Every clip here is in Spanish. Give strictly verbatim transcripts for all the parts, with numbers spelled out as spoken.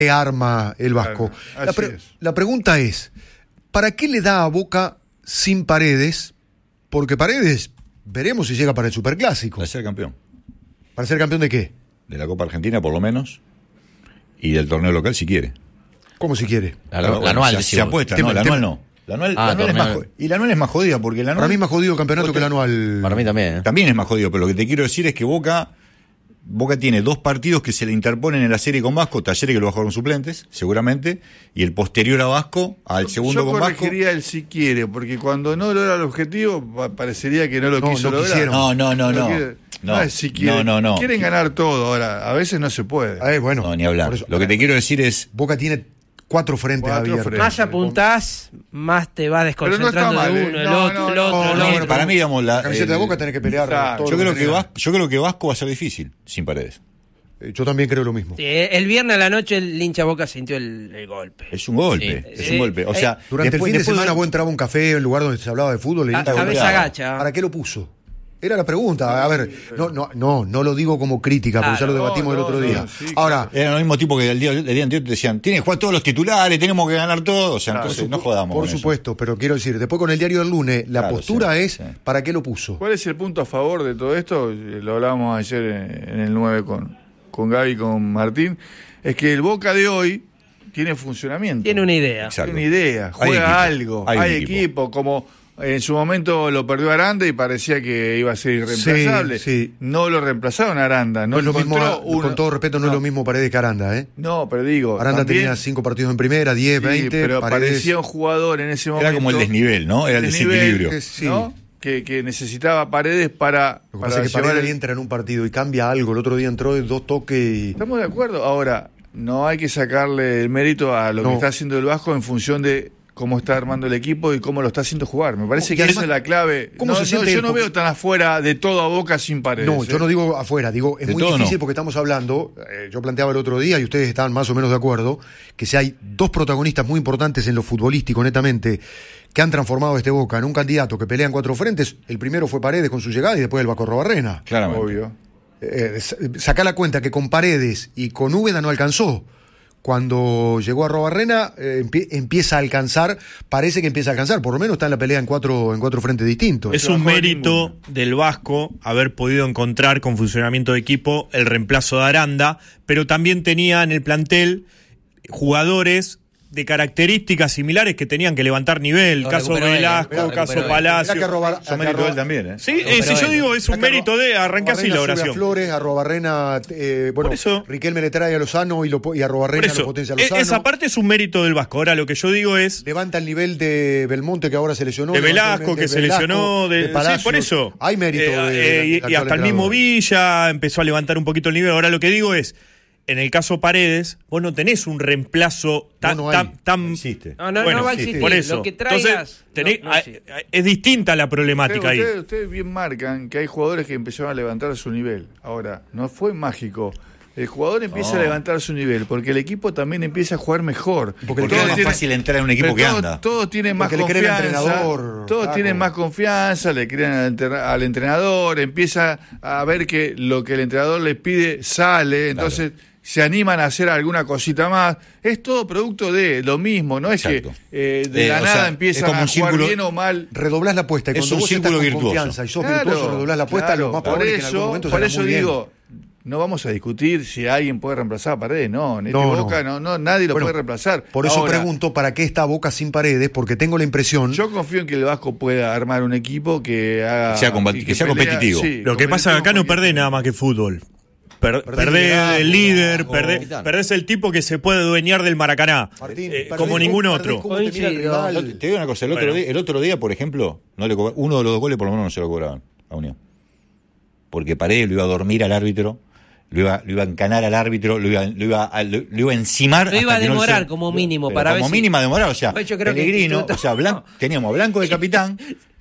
arma el Vasco. Claro, la, pre- la pregunta es, ¿para qué le da a Boca sin Paredes? Porque Paredes, veremos si llega para el Superclásico. Para ser campeón. ¿Para ser campeón de qué? De la Copa Argentina, por lo menos, y del torneo local, si quiere. ¿Cómo si quiere? La, la, la anual, se, se apuesta, no, la anual no. La anual, Ah, la anual es más torneo. jodida. Y la anual es más jodida, porque la anual... Para mí es más jodido el campeonato que el anual. Para mí también, ¿eh? También es más jodido, pero lo que te quiero decir es que Boca... Boca tiene dos partidos que se le interponen en la serie con Vasco, Talleres que lo va a jugar con suplentes, seguramente, y el posterior a Vasco, al segundo Yo con Vasco. Yo corregiría el si quiere, porque cuando no logra el objetivo, pa- parecería que no lo No, quiso no lograr. quisieron. No, no, no, Lo no. quiere- No, es si quiere. no, no, no. Quieren ganar todo ahora, a veces no se puede. Eh, bueno, No, ni hablar. por eso- Lo que te quiero decir es... Boca tiene cuatro frentes Cuatro abiertos. frentes. Más apuntás, más te vas Pero no está desconcentrando mal, de ¿eh? uno, el No, otro, no, el no, otro, no, el no, otro. Para mí, digamos, la, La camiseta el- de Boca tiene que pelear. Claro. todo yo lo creo que que tenga. Vasco, yo creo que Vasco va a ser difícil sin Paredes. Eh, Yo también creo lo mismo. Sí, el viernes a la noche el hincha Boca sintió el, el golpe. Es un golpe, Sí. es Sí. un golpe. O sea, Durante después- el fin de después semana vos entraba a un café en el lugar donde se hablaba de fútbol. y Ca- el hincha cabeza golpeaba. agacha. ¿Para qué lo puso? Era la pregunta. A ver, no, no, no, no lo digo como crítica, porque ya Claro, lo debatimos no, el otro no, día. no, sí, Ahora, Eran los mismos tipos que el día, el día anterior te decían, tienes que jugar todos los titulares, tenemos que ganar todo. O sea, Claro, entonces no jodamos. por con eso. supuesto, pero quiero decir, después con el diario del lunes, la Claro, postura sí, es, sí. ¿para qué lo puso? ¿Cuál es el punto a favor de todo esto? Eh, Lo hablábamos ayer en, en el nueve con, con Gaby y con Martín. Es que el Boca de hoy tiene funcionamiento. Tiene una idea. Exacto. Tiene una idea, Hay juega equipo, algo, hay hay, un equipo. equipo. Como en su momento lo perdió Aranda y parecía que iba a ser irreemplazable. Sí, sí. No lo reemplazaron a Aranda. No, No es lo mismo, encontró uno- con todo respeto, no, es lo mismo Paredes que Aranda, ¿eh? No, pero digo. Aranda también- tenía cinco partidos en primera, diez, sí, veinte, pero Paredes... parecía un jugador en ese momento. Era como el desnivel, ¿no? Era el desnivel, desequilibrio. es- sí. ¿no? Que, que necesitaba Paredes para, Lo que para pasa es que llevar Paredes el- ahí entra en un partido y cambia algo. El otro día entró de dos toques y... Estamos de acuerdo. Ahora, no hay que sacarle el mérito a lo No. que está haciendo el Vasco en función de cómo está armando el equipo y cómo lo está haciendo jugar. Me parece Y que además, esa es la clave. ¿cómo No, se no, siente yo él? no Porque- veo tan afuera de todo a Boca sin Paredes. No, ¿eh? yo no digo afuera, digo, es De muy todo difícil no. porque estamos hablando, eh, yo planteaba el otro día y ustedes estaban más o menos de acuerdo, que si hay dos protagonistas muy importantes en lo futbolístico, netamente, que han transformado este Boca en un candidato que pelea en cuatro frentes, el primero fue Paredes con su llegada y después el Vasco Robarrena. Claramente. Obvio. Eh, sa- sacá la cuenta que con Paredes y con Úbeda no alcanzó. Cuando llegó a Robarrena eh, empie- empieza a alcanzar, parece que empieza a alcanzar, por lo menos está en la pelea en cuatro, en cuatro frentes distintos. Es un mérito del Vasco haber podido encontrar con funcionamiento de equipo el reemplazo de Aranda, pero también tenía en el plantel jugadores de características similares que tenían que levantar nivel, Lo caso recuperó él, Velasco, lo caso recuperó él. Palacio. Mirá que a Robar- Son a mérito de Ro- él también, ¿eh? Sí, Lo eh, recuperó si yo él. digo es un Mirá que mérito a Ro- de, a arranca así Robarrena la sube a oración. Flores, a Robarrena, eh, bueno, Por eso- Riquelme le trae a Lozano y, lo, po- y a Por Robarrena lo eso, potencia a e- Lozano. esa parte es un mérito del Vasco. Ahora lo que yo digo es Levanta el nivel de Belmonte, que ahora se lesionó. de levanta el Velasco nivel que de se Velasco, lesionó, de, sí, Palacios. por eso. Hay mérito. Eh, de- eh, del y, y actual hasta el mismo entrenador. Villa empezó a levantar un poquito el nivel. Ahora lo que digo es, en el caso Paredes, vos no tenés un reemplazo tan... No, no hay. tan, tan- No existe. No, no, bueno, no va a sí, existir. por eso. Lo que traigas, Entonces, tenés- no, no hay- existe. hay- es distinta la problemática Ustedes, ahí. ustedes, ustedes bien marcan que hay jugadores que empezaron a levantar su nivel. Ahora, no fue mágico. El jugador empieza No. a levantar su nivel porque el equipo también empieza a jugar mejor. Porque Porque todo es más tiene- fácil entrar en un equipo pero que todos- anda. Todos tienen más Porque le creen al confianza. entrenador, Todos Paco. tienen más confianza, le creen al, enter- al entrenador, empieza a ver que lo que el entrenador les pide sale, entonces se animan a hacer alguna cosita más. Es todo producto de lo mismo, no es Exacto. que eh, de Eh, la o nada sea, empiezan es como a un jugar círculo- bien o mal. Redoblás la apuesta y Es cuando un vos estás círculo con virtuoso. confianza y sos Claro, virtuoso, redoblás la apuesta, claro, lo más por probable es que en algún eso, momento por salga eso muy bien. digo, no vamos a discutir si alguien puede reemplazar a Paredes, no, en este No, no. Boca no, no, nadie lo Bueno, puede reemplazar. Por eso Ahora, pregunto, ¿para qué está Boca sin Paredes? Porque tengo la impresión... yo confío en que el Vasco pueda armar un equipo que haga Que sea combati- y que sea pelea- competitivo. sí, Lo que pasa es que acá no competitivo, perdés nada más que fútbol. Per- Perdés perdés liderazgo, el líder, liderazgo. perdés, Capitán. perdés el tipo que se puede dueñar del Maracaná, Martín, eh, perdés como cómo- ningún perdés otro. cómo te mira el Coincido. rival. No, te te digo una cosa, el otro, Bueno. día, el otro día, por ejemplo, no le cobra- uno de los dos goles por lo menos no se lo cobraban a Unión. Porque Paredes lo iba a dormir al árbitro, lo iba, lo iba a encanar al árbitro, lo iba, lo iba, a, lo, lo iba a encimar. Lo iba hasta a que no demorar se- como mínimo pero para como ver si- mínima demorar, o sea, Pues yo creo que Pellegrino, Instituto- o sea, Blan- teníamos a Blanco de capitán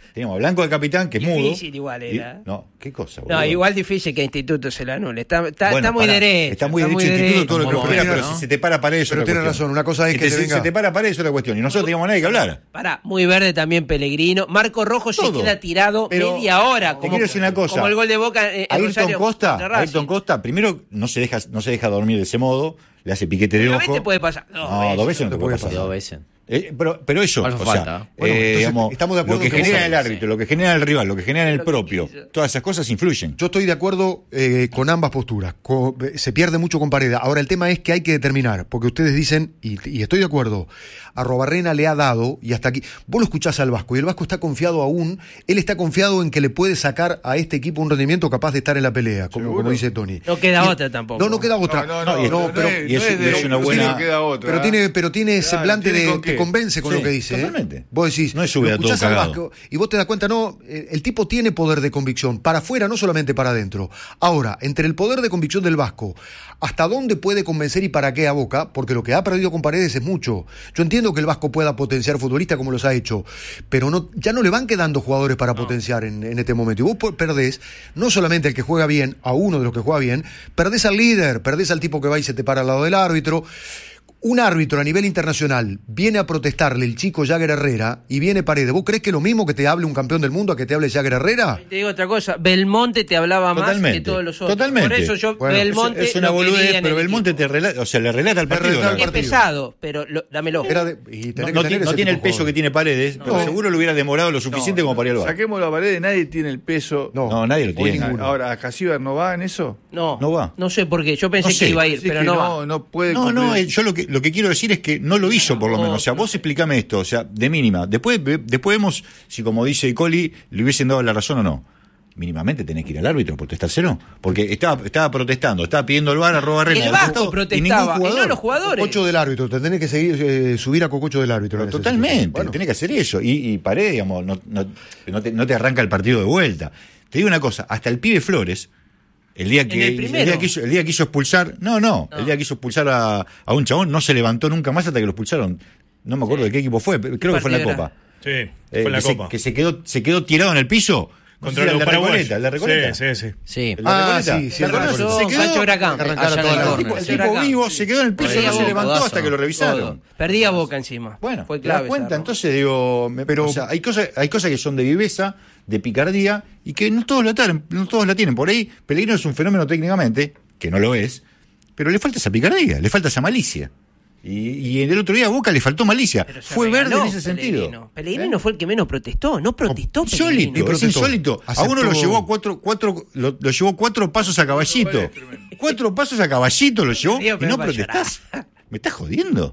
Teníamos a Blanco de capitán, que es mudo. Difícil igual era. Y- no, ¿qué cosa, boludo? No, igual difícil que Instituto se lo anule. Está, está, Bueno, está muy pará, derecho. Está muy derecho Instituto, todo lo que Como quiera, bueno, pero ¿no? si se te para pared es Pero otra tiene cuestión. razón, una cosa es Si que te- te si venga- se te para pared es otra cuestión. Y nosotros teníamos nadie que hablar. Pará, muy verde también Pellegrino. Marco Rojo se Todo. queda tirado Pero media hora. te Como, quiero decir una cosa. como el gol de Boca en, en Ayrton Rosario Costa, contra Racing. Ayrton Costa, primero no se deja, no se deja dormir de ese modo, le hace piquete de Una ojo. vez te puede pasar. Dos No, veces. dos veces no no te te puede puede pasar. Dos veces. Eh, pero, pero eso, Alfa o sea, falta. eh, Bueno, entonces, digamos, estamos de acuerdo lo que que genera vos- el árbitro, lo que genera el rival, lo que genera el Lo que propio, quiso. todas esas cosas influyen. Yo estoy de acuerdo eh, con ambas posturas. Co- se pierde mucho con Paredes. Ahora el tema es que hay que determinar, porque ustedes dicen, y, y estoy de acuerdo, a Robarrena le ha dado, y hasta aquí, vos lo escuchás al Vasco, y el Vasco está confiado aún, él está confiado en que le puede sacar a este equipo un rendimiento capaz de estar en la pelea, como, ¿Seguro? como dice Tony. No queda Y- otra tampoco. No, no queda otra. No, no, No, y no, esto- no, pero- es, y no es- es de es una no buena- queda otra. Pero tiene, pero tiene Claro, semblante tiene de con que qué. convence con Sí, lo que dice. ¿eh? totalmente. Vos decís, No es sube lo a todo escuchás al cagado. Vasco y vos te das cuenta, no, eh, el tipo tiene poder de convicción, para afuera, no solamente para adentro. Ahora, entre el poder de convicción del Vasco, hasta dónde puede convencer y para qué a Boca, porque lo que ha perdido con Paredes es mucho. Yo entiendo que el Vasco pueda potenciar futbolistas como los ha hecho, pero no, ya no le van quedando jugadores para potenciar en, en este momento. Y vos po- perdés, no solamente el que juega bien, a uno de los que juega bien, perdés al líder, perdés al tipo que va y se te para al lado del árbitro. Un árbitro a nivel internacional viene a protestarle el chico Jagger Herrera y viene Paredes. ¿Vos crees que es lo mismo que te hable un campeón del mundo a que te hable Jagger Herrera? Te digo otra cosa, Belmonte te hablaba Totalmente, más que todos los otros. totalmente. Por eso yo Bueno, Belmonte es, es una lo quería boludez, en pero el Belmonte equipo. te relata, o sea, le relata el Le partido. relata el ¿no? Es partido. pesado, pero lo- dámelo. Era de- y No, tenés no que tener tiene, no ese tiene el tipo de peso que tiene Paredes, pero No. seguro le hubiera demorado lo suficiente como para ir al bar. Saquemos la pared, nadie tiene el peso. No, No, nadie lo hoy tiene. ninguno. Ahora, ¿Casíbar no va en eso? No, No va. No sé por qué. Yo pensé No sé. que iba a ir, Sí, pero que no, no, va. no puede No, no, cumplir. eh, yo lo que, lo que quiero decir es que no lo hizo por lo menos. O sea, vos explícame esto, o sea, de mínima. Después, ve- después vemos si, como dice Coli, le hubiesen dado la razón o no. Mínimamente tenés que ir al árbitro a protestárselo. Porque estaba, estaba protestando, estaba pidiendo el bar a Robarrena. El Vasco protestaba, y no los jugadores. Cococho del árbitro, te tenés que seguir, eh, subir a Cococho del árbitro. en ese Totalmente, sentido. Bueno, tenés que hacer eso. Y, y Paredes, digamos, no, no, no te, no te arranca el partido de vuelta. Te digo una cosa, hasta el pibe Flores, el día que, el el primero. día que, hizo, el día que hizo expulsar, no, no, No. el día que hizo expulsar a, a un chabón, no se levantó nunca más hasta que lo expulsaron. No me acuerdo Sí. de qué equipo fue, pero creo que fue en la partido Copa. Sí, Eh, fue en la que, se, Copa. que se quedó, se quedó tirado en el piso. No Contra sé, el los de paraguayos. Recoleta, el de Recoleta. Sí, sí, sí. Sí. El de Ah, Recoleta. sí, sí, ¿Te el de acordás? Recoleta. Se quedó- Cancho Huracán, que arrancara allá en toda el la- el córner. tipo, el Cancho tipo Huracán. vivo se quedó en el piso, Perdía no se Boca, levantó codazo. hasta que lo revisaron. Todo. Perdía Boca encima. Bueno, fue te das clave. cuenta, esa entonces digo, me- Pero- o sea, hay cosas, hay cosas que son de viveza, de picardía, y que no todos la tienen, no todos la tienen. Por ahí, Pellegrino es un fenómeno técnicamente, que no lo es, pero le falta esa picardía, le falta esa malicia. Y, y el otro día a Boca le faltó malicia. Pero se Fue verde regaló en ese Pellegrino. sentido. Pellegrino fue el que menos protestó. No protestó Pellegrino. Insólito, Y es protestó. insólito. A Aceptó. uno lo llevó a cuatro, cuatro, lo, lo llevó cuatro pasos a caballito. Cuatro pasos a caballito lo llevó Digo, y pero no para protestás. ¿Me estás jodiendo?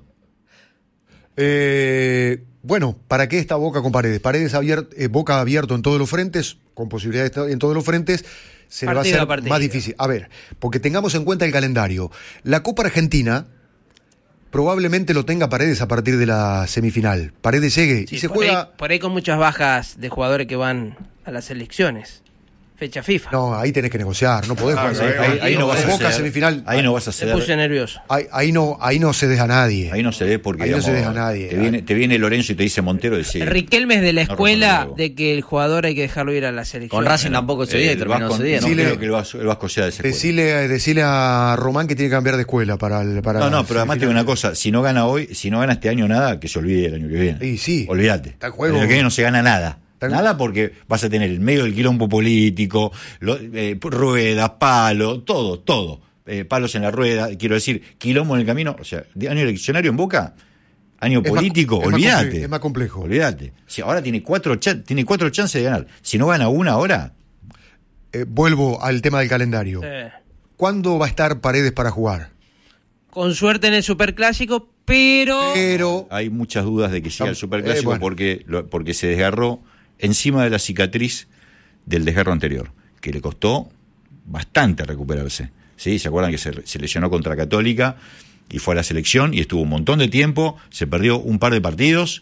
Eh, bueno, ¿para qué está Boca con Paredes? Paredes abier- eh, Boca abierto en todos los frentes, con posibilidades de estar en todos los frentes, se le va a Partido a hacer partido. más difícil. A ver, porque tengamos en cuenta el calendario. La Copa Argentina probablemente lo tenga Paredes a partir de la semifinal. Paredes llegue Sí, y se por juega... Ahí, por ahí con muchas bajas de jugadores que van a las elecciones. Fecha FIFA. No, ahí tenés que negociar, no podés Ah, jugar. ahí- Ahí, ahí no vas a Boca ceder. semifinal. Ahí no vas a Se ceder. puse nervioso. Ahí, ahí no, ahí no se deja a nadie. Ahí no se ve porque Ahí no se digamos, deja a nadie. Te viene, te viene Lorenzo y te dice Montero decir. El Riquelme es de la No escuela rompe el de que el jugador hay que dejarlo ir a la selección. Con Racing tampoco se dio y terminó cediendo. No Decile- creo que el Vasco, el Vasco sea de esa escuela. Decile, decile a Román que tiene que cambiar de escuela para el. Para No, no, la pero además te digo semifinal. una cosa, si no gana hoy, si no gana este año nada, que se olvide el año que viene. Y sí. Olvídate. Está en juego. El año que viene no se gana nada. Está en- Nada porque vas a tener el medio del quilombo político, lo- eh, ruedas, palo, todo, todo. Eh, palos en la rueda, quiero decir, quilombo en el camino. O sea, de año eleccionario en Boca, año Es más- político, es más olvídate. comple- es más complejo. Olvídate. Si ahora tiene cuatro, cha- tiene cuatro chances de ganar. Si no gana una ahora, Eh, vuelvo al tema del calendario. Eh, ¿Cuándo va a estar Paredes para jugar? con suerte en el Superclásico, pero... Pero. hay muchas dudas de que siga Ah, el Superclásico eh, bueno. porque, lo- porque se desgarró encima de la cicatriz del desgarro anterior, que le costó bastante recuperarse. ¿Sí? ¿Se acuerdan que se, se lesionó contra Católica y fue a la selección y estuvo un montón de tiempo, se perdió un par de partidos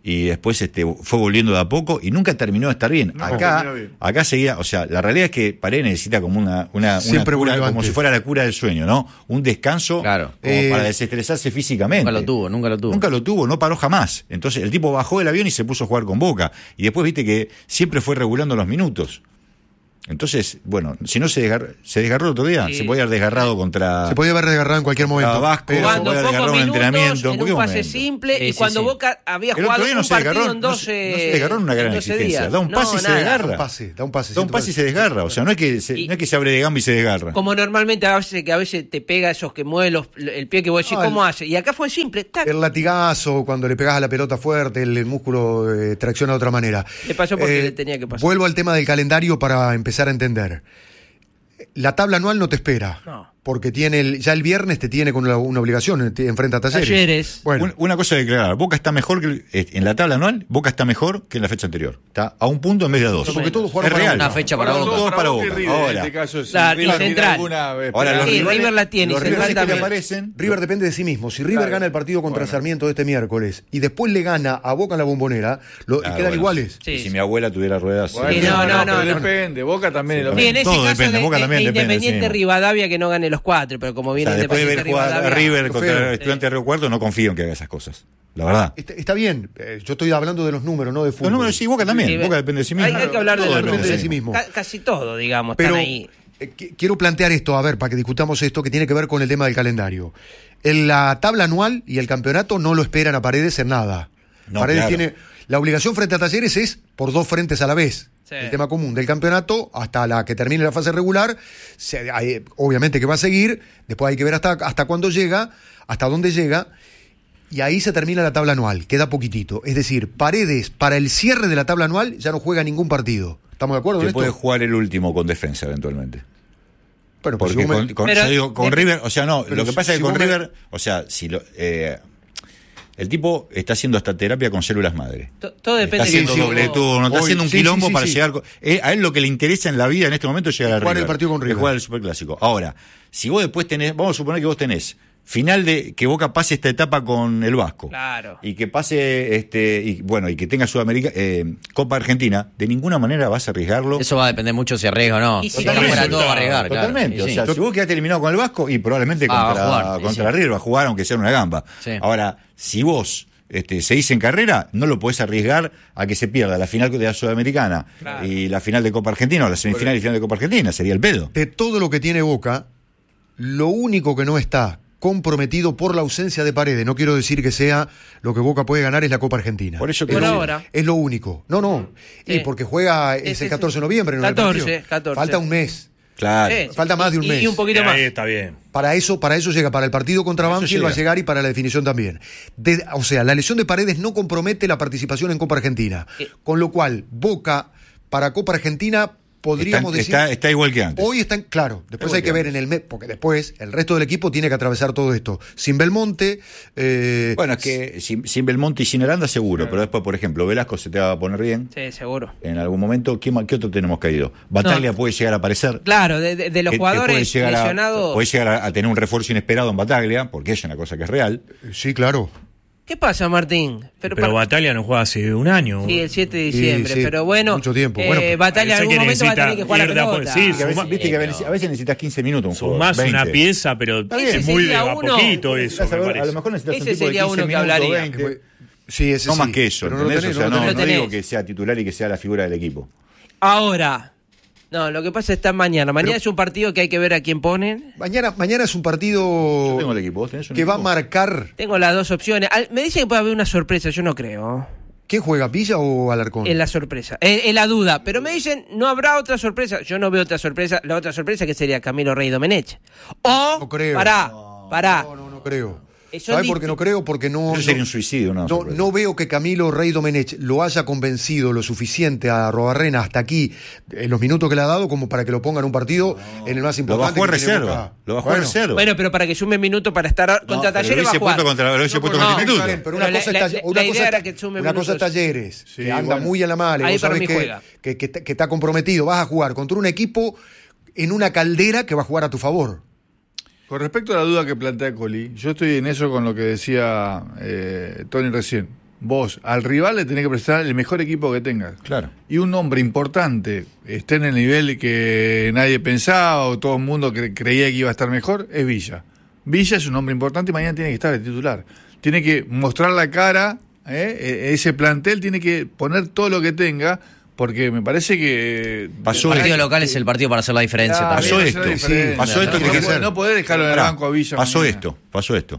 y después este, fue volviendo de a poco y nunca terminó de estar bien. No, acá, terminó bien. acá seguía, o sea, la realidad es que Paredes necesita como una, una, una Siempre cura, vuelve como antes. si fuera la cura del sueño, ¿no? Un descanso Claro. como Eh, para desestresarse físicamente. Nunca lo tuvo, nunca lo tuvo. Nunca lo tuvo, no paró jamás. Entonces el tipo bajó del avión y se puso a jugar con Boca. Y después viste que siempre fue regulando los minutos. Entonces, bueno, si no se desgarró, se desgarró el otro día, Sí. se podía haber desgarrado contra, Se podía haber desgarrado en cualquier momento. contra Vasco, pero- se Cuando podía pocos desgarrar un minutos, entrenamiento. en ¿Por qué un pase momento? simple, Sí, y sí, cuando sí. Boca había El jugado otro día no un se partido desgarró, en no doce, se, no se desgarró en una gran doce exigencia. días. Da un pase No, y se nada. desgarra. Da un pase, da un pase. Da un pase y se desgarra. O sea, no es que se, Y- no es que se abre de gamba y se desgarra. Como normalmente a veces, que a veces te pega esos que mueve los- el pie que vos decís, Ah, ¿cómo el- hace? Y acá fue simple, tac. El latigazo, cuando le pegás a la pelota fuerte, el, el músculo eh, tracciona de otra manera. Le pasó porque le tenía que pasar. Vuelvo al tema del calendario para empezar a entender. La tabla anual no te espera. No. Porque tiene el, ya el viernes te tiene con una, una obligación, te enfrenta a Talleres. Talleres. Bueno, Un- Una cosa de declarar, Boca está mejor que el- eh, en la tabla anual, Boca está mejor que en la fecha anterior. Está a un punto en vez de a dos. porque todos jugaron es para real. una fecha para Todos Boca. para y Boca. River, Ahora, en este caso, si La- y River tiene Central. alguna, eh, ahora los Sí, rivales, River la tiene, y los Central rivales que también. aparecen, River depende de sí mismo. Si River Claro. gana el partido contra Bueno. Sarmiento este miércoles y después le gana a Boca en la Bombonera, lo, Claro, quedan bueno, iguales. Sí, y sí. si mi abuela tuviera ruedas. Bueno, Sí, no, no, no, pero no. depende. Boca también es lo Sí, mismo. en ese Todo caso depende, de, Boca de- también de depende, Independiente sí. Rivadavia que no gane los cuatro, pero como O viene sea, después de ver Independiente jugar a Rivadavia. River Qué contra feo. el Estudiante de Río Cuarto, no confío en que haga esas cosas. La verdad. Está, está bien, eh, yo estoy hablando de los números, no de fútbol. Los números sí, Boca también. Sí, Boca depende de sí mismo. Hay, hay que hablar de Todo los depende números. de sí mismo. Ca- casi todo, digamos, Pero están ahí. eh, qu- quiero plantear esto, a ver, para que discutamos esto, que tiene que ver con el tema del calendario. En la tabla anual y el campeonato no lo esperan a Paredes en nada. No, Paredes claro. tiene. La obligación frente a Talleres es por dos frentes a la vez. Sí. El tema común del campeonato hasta la que termine la fase regular, se- hay- obviamente que va a seguir, después hay que ver hasta, hasta cuándo llega, hasta dónde llega, y ahí se termina la tabla anual, queda poquitito. Es decir, Paredes, para el cierre de la tabla anual, ya no juega ningún partido. ¿Estamos de acuerdo en Que esto? puede jugar el último con defensa eventualmente. Bueno, pues Porque si vos me- con, con- Pero- yo digo, con de- River, o sea, no, pero lo que si- pasa es si que con vos me- River, o sea, si lo, eh, el tipo está haciendo hasta terapia con células madre. To- todo depende Está haciendo sí, sí. doble turno, está Hoy- haciendo un sí, quilombo sí, sí, para sí. llegar. con- eh, a él lo que le interesa en la vida en este momento es llegar a Jugar River. el partido con es River. jugar el superclásico. Ahora, si vos después tenés, vamos a suponer que vos tenés final de que Boca pase esta etapa con el Vasco. Claro. Y que pase, este, y bueno, y que tenga Sudamérica, eh, Copa Argentina, de ninguna manera vas a arriesgarlo. Eso va a depender mucho si arriesga o no. Y Si si no no fuera resulta- todo va a arriesgar, claro. Totalmente. Y O sí. sea, si vos quedaste eliminado con el Vasco, y probablemente Ah, va a contra, jugar, y contra sí. River va a jugar, aunque sea una gamba. Sí. Ahora, si vos este, seguís en carrera, no lo podés arriesgar a que se pierda la final de la Sudamericana Claro. y la final de Copa Argentina, o la semifinal y final de Copa Argentina. Sería el pedo. de todo lo que tiene Boca, lo único que no está comprometido por la ausencia de Paredes, no quiero decir que sea lo que Boca puede ganar, es la Copa Argentina. Por eso que es, Por lo, ahora. es lo único. No, no. Sí. Y porque juega, Sí, es sí, el catorce de sí. noviembre. ¿no? El catorce, partido. catorce. Falta un mes. Claro. Eh, Falta más de un y- mes. Y un poquito Ahí más. está bien. Para eso, para eso llega, para el partido contra Eso Banfield va a llega. llegar y para la definición también. De- o sea, la lesión de Paredes no compromete la participación en Copa Argentina. Eh. Con lo cual, Boca, para Copa Argentina, podríamos Está, decir... está, está igual que antes. Hoy están, claro, después Igual hay que que ver en el mes, porque después el resto del equipo tiene que atravesar todo esto. Sin Belmonte, eh, Bueno, es que sin, sin Belmonte y sin Aranda seguro, pero después, por ejemplo, Velasco se te va a poner bien. Sí, seguro. En algún momento, ¿qué, ma- qué otro tenemos caído? Bataglia No. puede llegar a aparecer. Claro, de, de- de los que- que jugadores puede llegar a- lesionados. puede llegar a, a tener un refuerzo inesperado en Bataglia, porque es una cosa que es real. sí, claro. ¿Qué pasa, Martín? Pero, para- Bataglia no juega hace un año. Sí, el siete de Sí, diciembre, sí, pero bueno. mucho tiempo. eh, Bueno, pues, Batalla en parece algún que momento va a tener necesita que jugar la ir de a poco. pelota. Sí, Que a veces, suma- viste que a pero- veces, a veces necesitas quince minutos. Un juego, Sumás una veinte. pieza, pero Ese es muy de sería a uno. poquito eso, Necesitas me a, ver, a parece. lo mejor necesitas Ese un tipo de sería quince uno que minutos, hablaría. veinte. Sí, ese No sí, más que eso, pero no lo ¿entendés? tenés, o sea, no lo no, tenés. no lo digo tenés. que sea titular y que sea la figura del equipo. Ahora. No, lo que pasa está mañana. Mañana Pero- es un partido que hay que ver a quién ponen. Mañana, mañana es un partido Yo tengo el equipo, ¿vos tenés un que va a equipo? marcar. Tengo las dos opciones. Al- me dicen que puede haber una sorpresa, yo no creo. ¿Quién juega, Villa o Alarcón? Es la sorpresa, es, es la duda. Pero me dicen, no habrá otra sorpresa. Yo no veo otra sorpresa. La otra sorpresa que sería Camilo Rey Domenech. O, No creo. pará, pará. No, no, no creo. Eh, son ¿Sabes por disti- qué no creo? Porque no. Eso sería no- un suicidio, ¿no? No, sorpresa. no veo que Camilo Rey Domenech lo haya convencido lo suficiente a Robarrena hasta aquí, en los minutos que le ha dado, como para que lo ponga en un partido en el más Lo va a importante. jugar que tiene reserva. Boca. Lo va a jugar Bueno, reserva. Bueno, pero para que sume minutos para estar a- contra pero Talleres lo va a hubiese jugar. puesto contra, lo hubiese No, puesto no, con está minutos. bien, pero Pero una la- cosa la- está, la- una la cosa idea está- era que sume una cosa minutos. es Talleres, Sí, que anda bueno. muy a la mala, y Ahí vos para sabés mí que, juega. que, que está- que está comprometido. Vas a jugar contra un equipo en una caldera que va a jugar a tu favor. Con respecto a la duda que plantea Coli, yo estoy en eso con lo que decía eh, Tony recién. vos al rival le tenés que prestar el mejor equipo que tengas. Claro. Y un hombre importante, esté en el nivel que nadie pensaba o todo el mundo cre- creía que iba a estar mejor, es Villa. Villa es un hombre importante y mañana tiene que estar de titular. Tiene que mostrar la cara, ¿eh? ese plantel tiene que poner todo lo que tenga, porque me parece que... Pasó El el- partido local es el partido para hacer la diferencia Claro, también. Pasó tiene que ser esto, diferente. sí, pasó esto, No, tiene que puede- ser. no podés dejarlo en el Pará, banco a Villa Pasó mañana. esto, pasó esto.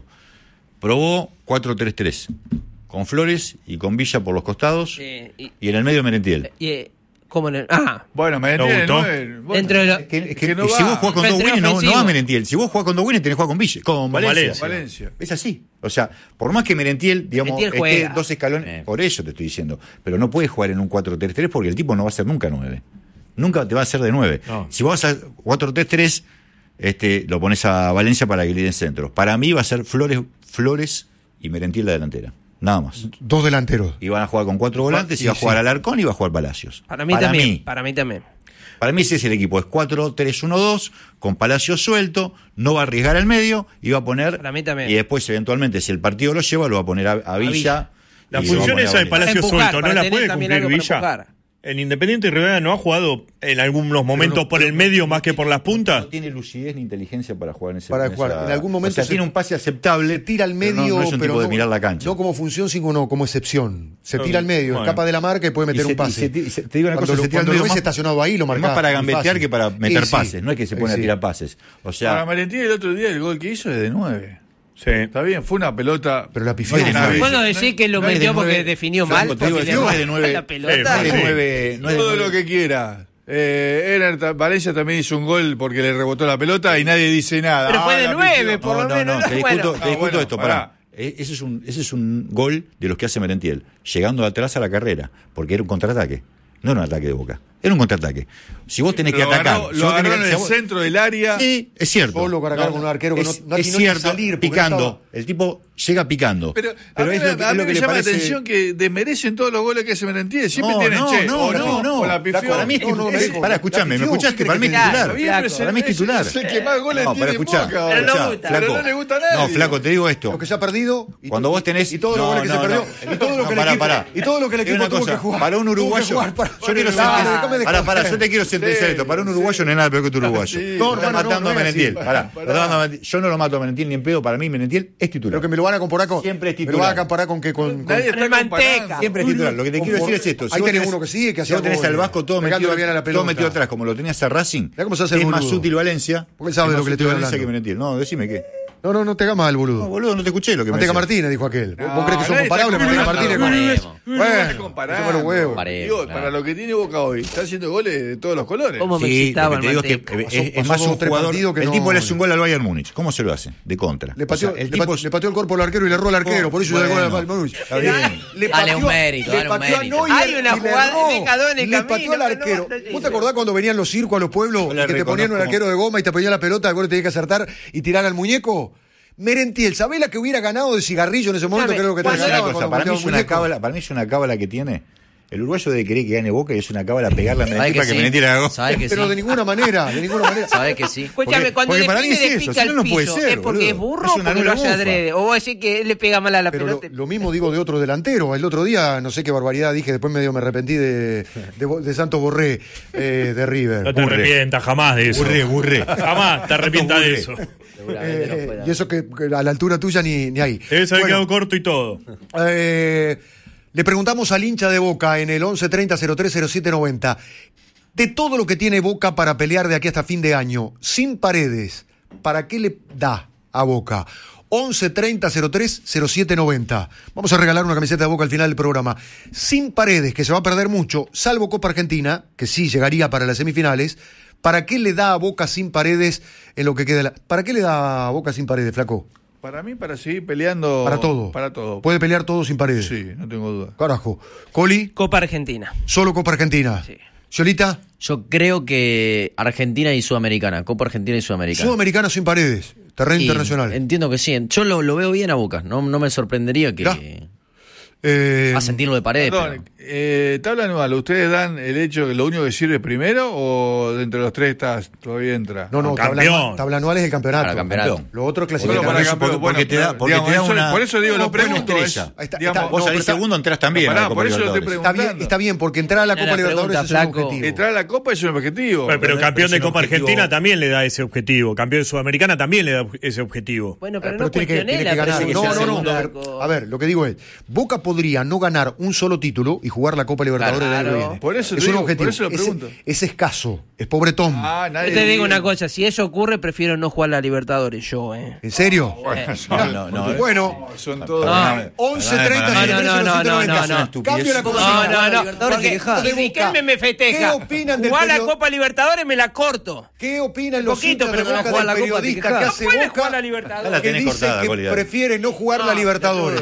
Probó cuatro tres tres, con Flores y con Villa por los costados, Eh, y, y en el medio Merentiel. y, eh, ¿cómo en el- ah, Bueno, me ¿Te entiende, gustó? ¿no? El- bueno, Dentro de lo- Es que, es Es que- que no si va. vos jugás con dos Frente Winnie, no, no ofensivo. va Merentiel. Si vos jugás con dos Winnie, tenés que jugar con Villa, con Valencia. Valencia. Valencia. Es así. O sea, por más que Merentiel, digamos, Merentiel esté juega. dos escalones, Eh. por eso te estoy diciendo, pero no puedes jugar en un cuatro tres tres porque el tipo no va a ser nunca nueve. Nunca te va a hacer de nueve. No. Si vos vas a cuatro tres tres, este, lo pones a Valencia para que le den centro. Para mí va a ser Flores, Flores y Merentiel la delantera. Nada más. Dos delanteros. Y van a jugar con cuatro volantes, Sí, y va a jugar sí. Alarcón y va a jugar Palacios. para mí para también. Mí, Para mí también. para mí ese es el equipo. Es cuatro tres uno dos, con Palacios suelto, no va a arriesgar al medio y va a poner... Para mí también. Y después, eventualmente, si el partido lo lleva, lo va a poner a, a Villa. Villa. La y lo va a función poner a esa de Valencia. Palacio Empujar, suelto, ¿no para la tener puede también cumplir algo para Villa? empujar. El Independiente Rivera no ha jugado en algunos momentos por el medio más que por las puntas. No tiene lucidez ni inteligencia para jugar en ese Para en jugar. esa- En algún momento o sea, se- tiene un pase aceptable. Se tira al pero medio, no, no es un pero tipo de no- mirar la cancha. No como función, sino como excepción. Se tira al medio, Bueno. escapa de la marca y puede meter Y se- un pase. y se ti- y se- te digo una Cuando cosa, lo- se tira al cuando medio lo ves más- estacionado ahí, lo es marcás. más para muy gambetear fácil. que para meter Sí, sí. pases. No es que se pone Sí. a tirar pases. O Para sea, Merentiel el otro día el gol que hizo es de nueve. Sí. Está bien, fue una pelota. Pero la pifió. No es de nueve. ¿Puedo decir que lo no es de metió nueve. porque definió Flaco, mal? te digo, Porque no le- es de nueve. la Eh, pelota. no es de Sí. nueve. No es de Todo nueve. lo que quiera. Eh, Ener ta- Valencia también hizo un gol porque le rebotó la pelota y nadie dice nada. Pero fue Ah, de la nueve, pifió. por No, lo no, menos. no, te discuto, Bueno. te Ah, discuto bueno, esto, pará. pará. Eh, Ese es, un, ese es un gol de los que hace Merentiel, llegando de atrás a la carrera, porque era un contraataque, no era un ataque de Boca, era un contraataque. Si vos tenés que Lo atacar... agarró- si lo vos tenés agarró que- en el si vos- centro del área. Sí, es cierto. Solo para acá con un arquero que es, no- no es atinó ni a cierto, salir, porque picando. no estaba- El tipo llega picando. Pero, Pero a mí, es lo que, a es mí lo que me le llama parece... la atención que desmerecen todos los goles que hace Merentiel. Siempre No, tienen, no, che, no, o no, no, no. o la pifió. Para mí es, No, no, es- no, pará, la escuchame, ¿me pifió, escuchaste? ¿qué Para mí es querés que te titular. Está bien, Flaco. pero es Para mí es el- titular. Es el que más goles No, tiene para en escuchar. Boca. Pero no escuchá, gusta. flaco. Pero no le gusta a nadie. No, flaco, te digo esto. Lo que se ha perdido. y Cuando to- vos tenés... Y todo lo No, goles que no, se perdió. no. Y todo lo No, que el pará, equipo. pará. Y todo lo que el Te digo equipo una tuvo que cosa, jugar. para un Tuvo que uruguayo... jugar para- Yo quiero Dale, sentenciar... déjame de Pará, joder. pará, yo te quiero sentenciar Sí, esto. Para un sí. uruguayo no hay nada peor que tu uruguayo. Sí. No, Estás hermano, no, matando no a es así. Merentiel. Pará, Pará. estás matando a Merentiel. Yo no lo mato a Merentiel ni en pedo. Para mí Merentiel es titular. Pero que me lo van a comparar con. Siempre es Me lo titular. van a comparar con que con. con- Nadie está El Manteca. comparando. Siempre es titular. Lo que te quiero Con- decir es esto. ahí vos tenés uno que sigue, que si hacía vos tenés goles, al Vasco todo metido, pegándole bien a la todo pelota. metido atrás, como lo tenías a Racing, Mirá cómo se hace el es más boludo. útil Valencia. Porque él sabe es de lo más que le útil estoy Valencia hablando. que Merentiel. No, decime qué. No, no, no te hagas mal, No, boludo. boludo, no te escuché lo que me Manteca decías. Martínez, dijo aquel. No, ¿Vos crees que son nadie está comparables, Manteca comparando. Martínez? Comparemos. No está Bueno, comparando. se fue los huevos. Paremos, Digo, claro. para lo que tiene Boca hoy, está haciendo goles de todos los colores. ¿Cómo me Sí, excitaba lo que el te digo es que Manteca? es, es Pasó más dos, un tres jugador. partidos que el no- tipo le hace un gol al Bayern Múnich. ¿Cómo se lo hace? De contra. Le pateó, O sea, el le tipo pat- le pateó el cuerpo al arquero y le erró al arquero. Por eso Bueno, le erró al Múnich. está bien. Le Dale un pateó- mérito, le dale un pateó a mérito. Neuer Hay una y le jugada, erró. deja dos en el Le camino, pateó al no, arquero. no, no, ¿Vos te acordás cuando venían los circos a los pueblos Yo y le que te ponían un reconozco- arquero de goma y te ponían la pelota, después tenías que acertar y tirar al muñeco? Merentiel, ¿sabés la que hubiera ganado de cigarrillo en ese momento? Dame, Creo que te cuando- Una ganaba cosa, cuando para mí pateaba es un una muñeco. cábala, para mí es una cábala que tiene. El uruguayo debe querer que gane Boca y es una cábala pegarle a ¿Sabes Merentiel que para que sí? Merentiel haga gol. ¿Sabes que Pero sí? de ninguna manera, de ninguna manera. ¿Sabes que sí? Escúchame, Porque- cuando porque para mí defiende es le eso, pica si no, el no piso, puede ser, ¿es porque es boludo. burro Es o una porque lo nula hace bufa. adrede? O vos decís que él le pega mal a la Pero pelota. lo, lo mismo digo de otro delantero. El otro día, no sé qué barbaridad dije, después medio me arrepentí de, de, de Santos Borré, eh, de River. No te Burre. arrepientas jamás de eso. Burre, burre. Jamás te arrepientas de Burre. eso. Seguramente no Eh, fue y eso que, que a la altura tuya ni, ni ahí. Debes haber Bueno, quedado corto y todo. eh, le preguntamos al hincha de Boca en el once treinta cero tres cero siete noventa de todo lo que tiene Boca para pelear de aquí hasta fin de año, sin Paredes, ¿para qué le da a Boca? once treinta cero tres cero siete noventa. Vamos a regalar una camiseta de Boca al final del programa. Sin Paredes, que se va a perder mucho, salvo Copa Argentina, que sí llegaría para las semifinales. ¿Para qué le da a Boca sin Paredes en lo que queda? de la- ¿Para qué le da a Boca sin Paredes, flaco? Para mí, para seguir peleando. Para todo. Para todo. Puede pelear todo sin Paredes. Sí, no tengo duda. Carajo. Coli, Copa Argentina. solo Copa Argentina. Sí. Yolita, Yo creo que Argentina y Sudamericana, Copa Argentina y Sudamericana. Sudamericano sin Paredes. Terreno Y internacional. Entiendo que sí. Yo lo, lo veo bien a Boca. No, no me sorprendería que. Mirá. Eh, Va a sentir lo de Paredes. Perdón, pero- eh, tabla anual, ¿ustedes dan el hecho que lo único que sirve primero o de entre los tres estás, todavía entra? no, no, tabla, Campeón. anual- tabla anual es el campeonato. Para campeonato. Lo otro es Solo clasificar. para eso, campeón, porque- bueno, porque te da- pero, porque digamos, te da eso- una- por eso digo, no, lo pregunto. no es, interesa. Ahí está, digamos, está- Vos no, salís pero está- segundo, entras también Pará, a la Copa por eso lo estoy Libertadores. Está bien, preguntando. está bien, porque entrar a la Era Copa la Libertadores pregunta, es un flaco. objetivo. Entrar a la Copa es un objetivo. Bueno, pero Pero campeón es de un Copa objetivo. Argentina también le da ese objetivo. Campeón de Sudamericana también le da ese objetivo. Bueno, Eh, pero, pero no tiene que, cuestioné tiene la que ganar. presencia No, del no, no. segundo A ver, arco. a ver, lo que digo es, Boca podría no ganar un solo título y jugar la Copa Libertadores del año que Claro. viene. Por eso es te un digo, objetivo. por eso lo Es- pregunto. Es, escaso, es pobretón. Ah, nadie Yo te digo lo una dice. cosa, si eso ocurre, prefiero no jugar la Libertadores yo, eh. ¿En serio? Bueno, son- No, no, no. Bueno, son todos. Perdóname, once perdóname, treinta perdóname. No, no, no, no, no, no, no. Estupidez. Cambio la No, cosa. No, no, no. Libertadores Porque te quejas. si Riquelme me festeja. ¿Qué opinan del Jugar la periodo- Copa Libertadores me la corto. ¿Qué opinan los Poquito, hinchas de pero no Boca juega del la Copa, te periodista quejas. que No hace puede Boca jugar la Ya la Libertadores. que tenés dice cortada, que Colidad. prefiere no jugar la Libertadores?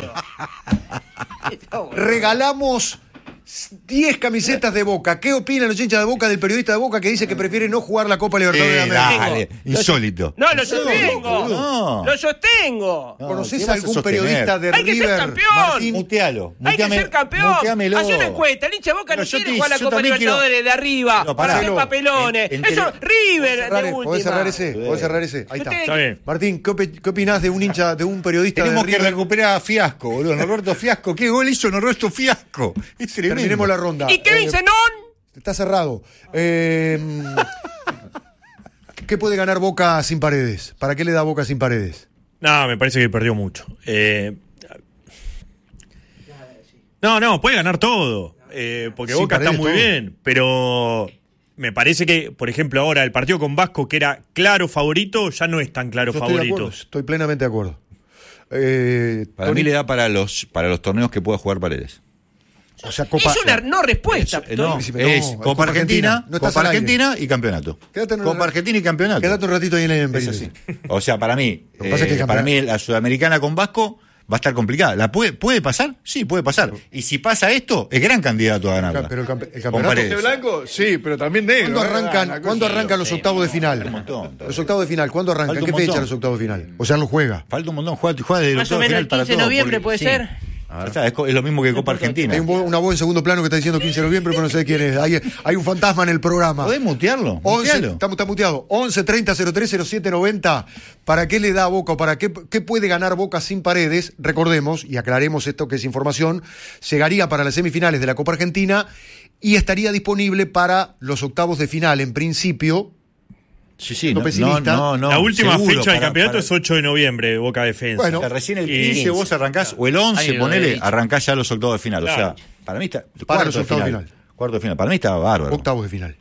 Regalamos diez camisetas de Boca. ¿Qué opinan los hinchas de Boca del periodista de Boca que dice que prefiere no jugar la Copa Libertadores Eh, de América? dale, insólito. No, lo sostengo. No. Lo sostengo. No, ¿Conocés ¿qué vas a algún sostener? periodista de Hay que ser River? campeón. Martín? Mutealo. Hay que muteame- ser campeón. muteamelo. Hacé una encuesta. El hincha de Boca Pero no yo quiere te- jugar la yo Copa también quiero- Libertadores de arriba No, para pará. hacer papelones. En- en Eso, tele- River Cerrar- de ¿Podés última. cerrar ese? ¿Podés cerrar ese? Ahí está. Yo te- Está bien. Martín, ¿qué, opi- qué opinás de un hincha, de un periodista Tenemos de que River? recuperar a Fiasco, boludo. Norberto Fiasco. ¿Qué gol hizo Norberto Fiasco? Es tremendo. Terminemos la ronda. ¿Y Kevin Eh, Zenón? Está cerrado. Eh, ¿Qué puede ganar Boca sin Paredes? ¿Para qué le da Boca sin Paredes? No, me parece que perdió mucho. Eh, no, no, puede ganar todo. eh, porque Sin Boca está Paredes, muy todo. bien. Pero me parece que, por ejemplo, ahora el partido con Vasco, que era claro favorito, ya no es tan claro Yo estoy de favorito. acuerdo, estoy plenamente de acuerdo. Eh, Para Tony, mí le da para los, para los torneos que pueda jugar Paredes. o sea, Copa, Es una no respuesta. Eh, no, Príncipe, no, es es Copa, Copa Argentina, Argentina. No estás Copa al aire. Argentina y campeonato. Quédate en- Copa Argentina y campeonato. Quédate un ratito ahí en el Es así. O sea, para mí, Lo que pasa es que el eh, para campeonato- mí la Sudamericana con Vasco va a estar complicada. ¿La puede, puede pasar? Sí, puede pasar. Y si pasa esto, es gran candidato a ganarla. Pero el, campe- el Con campeonato. Paredes. ¿De blanco? Sí, pero también negro. ¿Cuándo ¿eh? arrancan, Una cosa- ¿cuándo arrancan los octavos de Un final? montón. Los octavos de final, ¿cuándo arrancan? Falta ¿Qué un fecha montón. los octavos de final? O sea, lo juega. Falta un montón. Juega, juega de Más o octavo de menos final el para quince de todo, noviembre porque- puede sí. ser. Ahí está, es, co- es lo mismo que Copa Argentina. Hay un bo- una voz en segundo plano que está diciendo quince de noviembre, pero no sé quién es. Hay, hay un fantasma en el programa. ¿Podés mutearlo? once, Mutealo. está, está muteado. once treinta cero tres cero siete noventa. ¿Para qué le da Boca o para qué, qué puede ganar Boca sin Paredes? Recordemos y aclaremos esto que es información. Llegaría para las semifinales de la Copa Argentina y estaría disponible para los octavos de final, en principio. Sí, sí. Siendo No, pesimista. no, no, la última seguro, fecha del para- campeonato para- es ocho de noviembre, Boca Defensa. Bueno, O sea, recién el Y- quince vos arrancás, o el once, Ay, lo he ponele, dicho. arrancás ya los octavos de final. Claro. O sea, para mí está. Para cuartos los de octavos de final. final. Cuartos de final. Para mí está bárbaro. Octavos de final.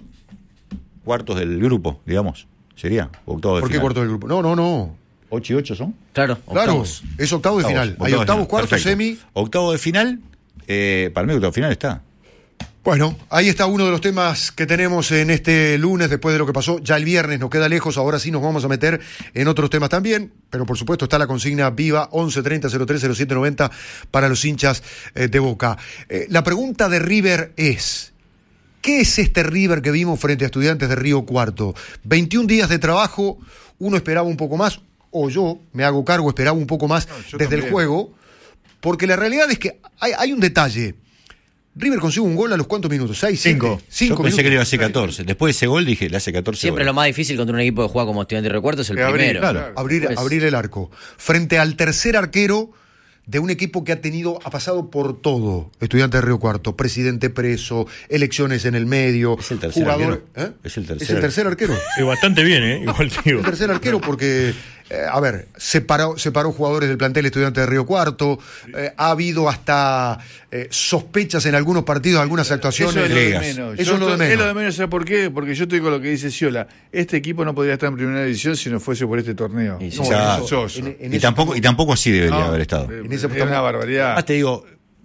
Cuartos del grupo, digamos. Sería. Octavos de ¿Por qué final. cuarto del grupo? No, no, no. ¿Ocho y ocho son? Claro, Claro, octavos. es octavo de final. Hay de octavos, final. cuartos, Perfecto. semi. Octavo de final, eh, para mí octavo de final está. Bueno, ahí está uno de los temas que tenemos en este lunes después de lo que pasó. Ya el viernes nos queda lejos, ahora sí nos vamos a meter en otros temas también, pero por supuesto está la consigna viva once treinta cero tres cero siete noventa para los hinchas eh, de Boca. Eh, la pregunta de River es, ¿qué es este River que vimos frente a Estudiantes de Río Cuarto? veintiún días de trabajo, uno esperaba un poco más, o yo me hago cargo, esperaba un poco más No, yo desde el también. juego, porque la realidad es que hay, hay un detalle. River consigue un gol a los cuantos minutos, seis, Cinco. siete, cinco Yo pensé minutos. que le iba a hacer catorce. Después de ese gol dije, le hace catorce Siempre lo goles. más difícil contra un equipo que juega como Estudiante de Recuerdo es el Que abrir, primero. claro. Abrir, Pues- abrir el arco. Frente al tercer arquero de un equipo que ha tenido, ha pasado por todo. Estudiante de Río Cuarto, presidente preso, elecciones en el medio, Es el tercer jugador. arquero. ¿eh? Es el tercer Es el tercer arquero. Sí, bastante bien, ¿eh? Igual digo. El tercer arquero porque, eh, a ver, separó, separó jugadores del plantel Estudiante de Río Cuarto, eh, ha habido hasta eh, sospechas en algunos partidos, algunas actuaciones. Eso es lo de Ligas. menos. Eso Yo es lo de estoy- menos. Es lo de menos, ¿sabes por qué? Porque yo estoy con lo que dice Sciolá. Este equipo no podría estar en primera división si no fuese por este torneo. Y sí. No, Exacto. es soso. En- en y, eso- tampoco, y tampoco así debería No, haber estado. eh, En ese es estamos- una barbaridad. Además te digo,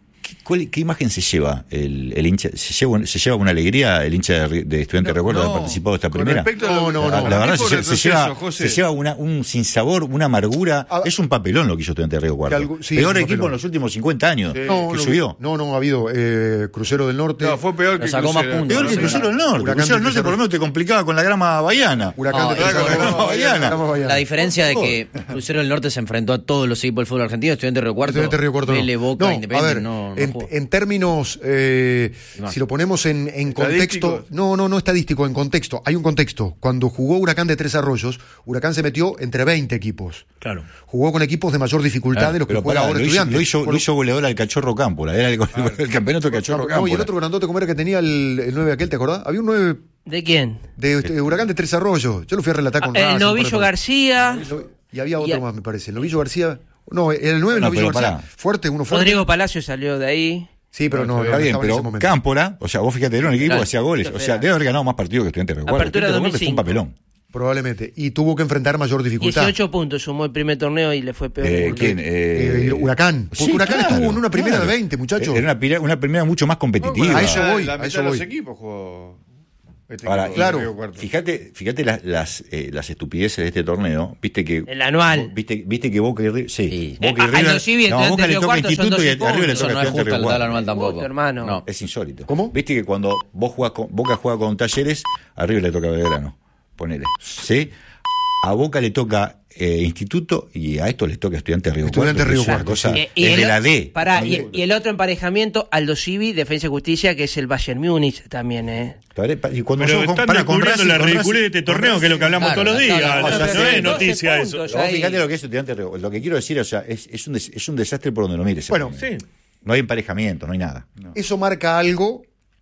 ¿cuál- ¿qué imagen se lleva el, el hincha? ¿Se lleva, ¿Se lleva una alegría el hincha de, de Estudiantes de Recuerdo de haber participado de esta con primera? respecto a No, lo- no, La, no. la verdad Fue se, se retroceso, lleva, José. se lleva una, un sinsabor, una amargura. Ah, es un papelón lo que hizo Estudiantes de Río Cuarto. que algo- sí, Peor es un equipo papelón. en los últimos cincuenta años Sí. No, que no, subió. No, no, ha habido eh, Crucero del Norte. No, fue peor Lo que sacó más Crucero. puntos. Peor que Crucero del Norte. Huracán Crucero del de Norte por lo menos te complicaba con la grama bahiana. Huracán No, de eso- Crucero del no, Norte. Bahiana. Grama Bahiana. La diferencia de que Crucero del Norte se enfrentó a todos los equipos del fútbol argentino, Estudiantes de Río Cuarto, Estudiantes de Río Cuarto no. Vélez, Boca, No, Independiente, a ver, no, no en, jugó. en términos, eh, No. si lo ponemos en, en contexto, ¿Estadísticos? no, no, no estadístico, en contexto, hay un contexto. Cuando jugó Huracán de Tres Arroyos, Huracán se metió entre veinte equipos. Claro. Jugó con equipos de mayor dificultad Claro, de los que pero juega pará, ahora lo hizo, Estudiantes. lo hizo, Por- lo hizo goleador al Cachorro Cámpora. Era el, el campeonato del Cachorro no, Cámpora. y el otro grandote, ¿cómo era que tenía el, el nueve aquel, te acordás? Había un nueve ¿De quién? de, de Huracán de Tres Arroyos. Yo lo fui a relatar con Ah, Racing, el Novillo por ejemplo. García, Y había otro Y a- más, me parece. El Novillo García. No, el nueve No, Novillo pero García. pará. Fuerte, uno fuerte. Rodrigo Palacio salió de ahí. Sí, pero no, Está no bien, estaba en ese pero momento. Cámpora, o sea, vos fíjate, era un equipo Claro. que hacía goles. O sea, debe haber ganado más partidos que Estudiantes de Río Cuarto. Apertura Estudiantes de Río Cuarto fue un dos mil cinco. papelón. Probablemente. Y tuvo que enfrentar mayor dificultad. dieciocho puntos sumó el primer torneo y le fue peor. Eh, Porque- ¿Quién? Eh, Eh, Huracán. Porque sí, Huracán claro, estuvo en una primera claro. de veinte, muchachos. Era una, pira- una primera mucho más competitiva. A eso voy, La a mitad eso de los voy. equipos jugó. Este Ahora, equipo de claro, Río Cuarto. Fíjate, fíjate las, las, eh, las estupideces de este torneo. Viste que. El anual. Viste, viste que Boca y River. Sí. Sí. Boca y Eh, a- a River. los Civi, no, Estudiantes Boca de le Río toca Cuarto son Instituto doce y a River le puntos. toca Eso no es Estudiantes justo de Río el Cuarto. tal anual tampoco. Justo, hermano. No. Es insólito. ¿Cómo? Viste que cuando vos jugás con, Boca juega con Talleres, a River le toca Belgrano. Ponele. ¿Sí? A Boca le toca eh, Instituto y a esto les toca Estudiantes de Río Estudiantes Cuarto. de Río que es una Cuarto, cosa- sí. Eh, y es el- de la D. Pará, y, y el otro emparejamiento, Aldo Civi, Defensa y Justicia, que es el Bayern Múnich también, ¿eh? Y cuando Pero yo están compara con descubriendo Racing, la con ridiculez de Racing- este torneo, que es lo que hablamos Claro, todos los días. claro, No, claro, no sí. es noticia doce eso. puntos. Vos ahí. fíjate lo que es Estudiantes de Río Cuarto. Lo que quiero decir, o sea, es, es, un, des- es un desastre por donde lo mires. Bueno, Sí. No hay emparejamiento, no hay nada. Eso marca algo,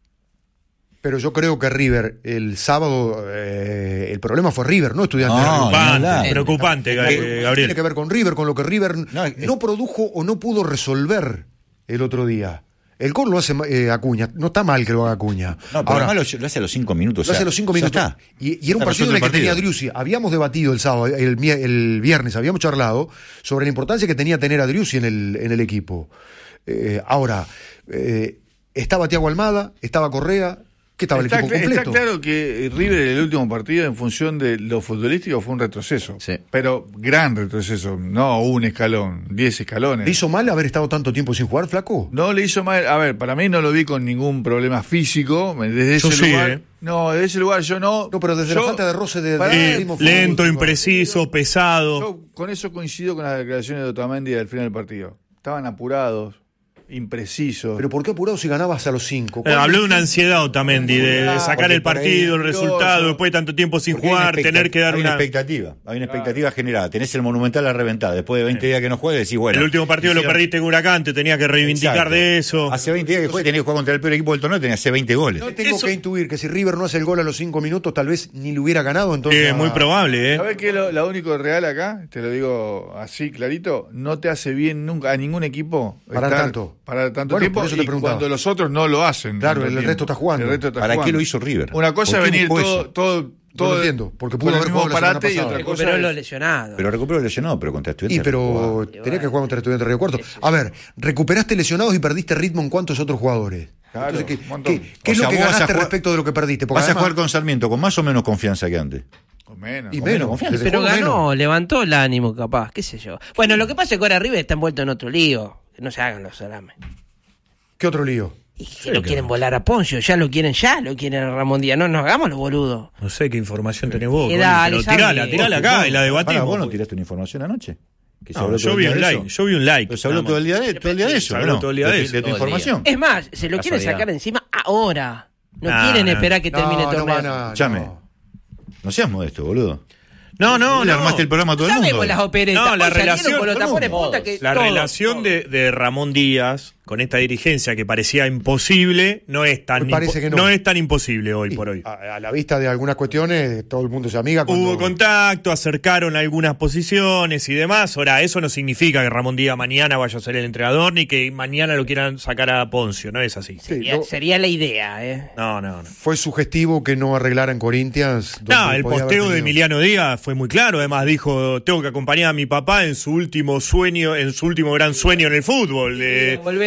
pero yo creo que River, el sábado, eh, el problema fue River, no Estudiantes de No, Río Cuarto. ni Preocupante, hablar. preocupante, Eh, Gabriel. Gabriel. Tiene que ver con River, con lo que River No, no, es- produjo o no pudo resolver el otro día. El gol lo hace eh, Acuña, no está mal que lo haga Acuña. No, pero Ahora, además lo, lo hace a los cinco minutos. lo o sea, hace a los cinco ya minutos. está. Y, y era un Está partido en el que resuelto tenía partido. Driussi. Habíamos debatido el sábado, el, mi- el viernes, habíamos charlado sobre la importancia que tenía tener a Driussi en el, en el equipo. Eh, ahora, eh, estaba Thiago Almada, estaba Correa, que estaba el Está, equipo cl- está completo. claro que River en el último partido, en función de lo futbolístico, fue un retroceso. Sí. Pero gran retroceso, no un escalón, diez escalones. ¿Le hizo mal haber estado tanto tiempo sin jugar, flaco? No le hizo mal. A ver, para mí no lo vi con ningún problema físico. Desde Yo ese sí, lugar. eh. No, desde ese lugar yo no. No, pero desde Yo- la falta de roce de, Pará, de Eh, ritmo lento, futbolístico. impreciso, pesado. Yo con eso coincido con las declaraciones de Otamendi al final del partido. Estaban apurados, imprecisos. Pero ¿por qué apurado si ganabas a los cinco? Eh, habló de una ansiedad Otamendi, de, de sacar porque el por ahí- partido, el resultado, Yo- después de tanto tiempo sin Porque hay una jugar, expecta- tener que dar hay una... expectativa. Hay una expectativa generada. Tenés el Monumental a reventar. Después de veinte días que no juegues, decís, bueno. el último partido lo hicieron- perdiste en Huracán, te tenía que reivindicar Exacto. de eso. Hace veinte días que juegues, tenías que jugar contra el peor equipo del torneo, tenías que hacer veinte goles. No tengo Eso- que intuir que si River no hace el gol a los cinco minutos, tal vez ni le hubiera ganado. Entonces, Eh, muy probable, ¿eh? ¿Sabes qué es lo, lo único real acá? Te lo digo así clarito. No te hace bien nunca a ningún equipo Parar tanto. Parar tanto Bueno, tiempo. por eso te Y preguntaba. cuando los otros no lo hacen. Claro, tanto el tiempo. resto está jugando. El resto está ¿Para qué jugando. lo hizo River? Una cosa ¿Por es qué venir buscó todo, eso? todo, todo. lo entiendo, porque pudo con el haber mismo jugado la semana parate y pasada. otra cosa Recuperó es- los lesionados. Pero recuperó lesionado, pero contra Y Estudiantes. pero tenía que jugar contra Estudiantes de Río Cuarto. A ver, recuperaste lesionados y perdiste ritmo en cuántos otros jugadores. Claro, Entonces, ¿qué, un montón. qué- qué O es sea, lo que vos vas a ganaste jugar- respecto de lo que perdiste? Porque Vas a además- jugar con Sarmiento con más o menos confianza que antes. Con menos. y con menos menos, confianza. desde Pero juego ganó, menos. levantó el ánimo, capaz, qué sé yo. Bueno, lo que pasa es que ahora River está envuelto en otro lío. Que no se hagan los salames. ¿Qué otro lío? Y que lo quieren volar a Poncio, ya lo quieren, ya lo quieren a Ramón Díaz. No nos hagamos los boludos. No sé qué información tenés vos, Eh, Coli, dale, pero Santi. tirala, tirala acá y la Para, debatimos. ¿Vos no tiraste una información anoche? Que se No, habló todo yo el vi día un de like, eso. yo vi un like. Pero se habló nada todo el más. día de, todo el día de eso, Se habló ¿no? todo el día de de, eso. de tu Todo el día. información. Es más, se lo quieren Casualidad. sacar encima ahora. No Nah, quieren nah. esperar que termine el No, no torneo. van a- Escuchame. no. No seas modesto, boludo. No, no, Le no. armaste el programa a todo el Sabemos mundo. las operetas. No, la Hoy salieron relación- con los todo el tapones mundo. punta que La todos, relación todos. de, de Ramón Díaz con esta dirigencia que parecía imposible no es tan Me parece impo- que no. no es tan imposible hoy Sí, por hoy. A, a la vista de algunas cuestiones, todo el mundo se amiga. Cuando... Hubo contacto, acercaron algunas posiciones y demás. Ahora, eso no significa que Ramón Díaz mañana vaya a ser el entrenador ni que mañana lo quieran sacar a Poncio, no es así. Sí, Sería, no, sería la idea, ¿eh? No, no, no. fue sugestivo que no arreglara en Corinthians. No, donde el podía haber posteo de tenido- Emiliano Díaz fue muy claro. Además dijo, tengo que acompañar a mi papá en su último sueño, en su último gran sueño en el fútbol. De, Volver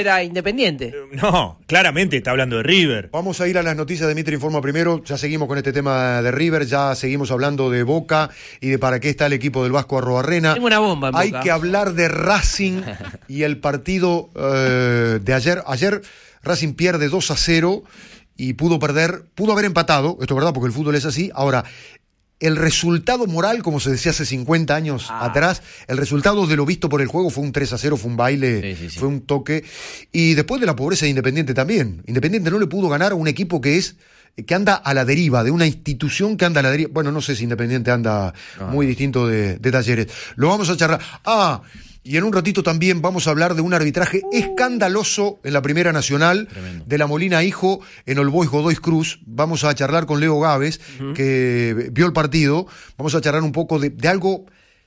era Independiente. No, claramente está hablando de River. Vamos a ir a las noticias de Mitre Informa primero. Ya seguimos con este tema de River, ya seguimos hablando de Boca y de para qué está el equipo del Vasco Arrobarrena. Tengo una bomba en Hay Boca. que hablar de Racing y el partido eh, de ayer. Ayer Racing pierde dos a cero y pudo perder, pudo haber empatado, esto es verdad porque el fútbol es así. Ahora, el resultado moral, como se decía hace cincuenta años Ah. atrás, el resultado de lo visto por el juego fue un tres a cero, fue un baile, Sí, sí, sí. fue un toque. Y después de la pobreza de Independiente también. Independiente no le pudo ganar a un equipo que es que anda a la deriva, de una institución que anda a la deriva. Bueno, no sé si Independiente anda No. muy distinto de, de Talleres. Lo vamos a charlar. Ah, y en un ratito también vamos a hablar de un arbitraje escandaloso en la Primera Nacional, Tremendo. de la Molina Hijo en All Boys Godoy Cruz. Vamos a charlar con Leo Gávez, que vio el partido. Vamos a charlar un poco de, de algo,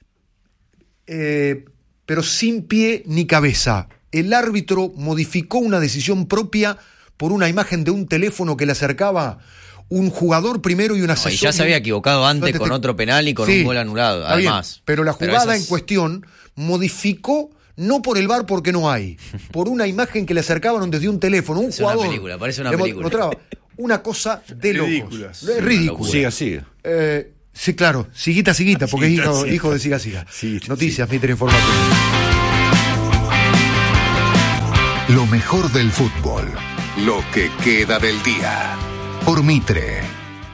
eh, pero sin pie ni cabeza. El árbitro modificó una decisión propia por una imagen de un teléfono que le acercaba un jugador primero y un No, asesor. y ya se había equivocado antes No, te- con te- otro penal y con Sí, un gol anulado, está bien, además. pero la jugada esas- en cuestión modificó, no por el V A R porque no hay, por una imagen que le acercaban desde un teléfono, un Es una jugador. película, parece una le mo- película. mostraba una cosa de locos. Ridículas. Es ridículo. Siga, siga. Eh, sí, claro, Siguita, Siguita, porque es Siguita, hijo, Siguita. hijo de Siga, Siga. Siguita, Noticias, Mitre Información. Lo mejor del fútbol. Lo que queda del día. Por Mitre.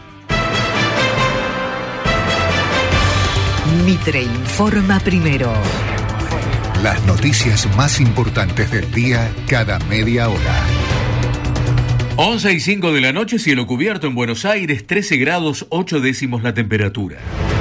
Mitre informa primero. Las noticias más importantes del día cada media hora. once y cinco de la noche, cielo cubierto en Buenos Aires, trece grados ocho décimos la temperatura.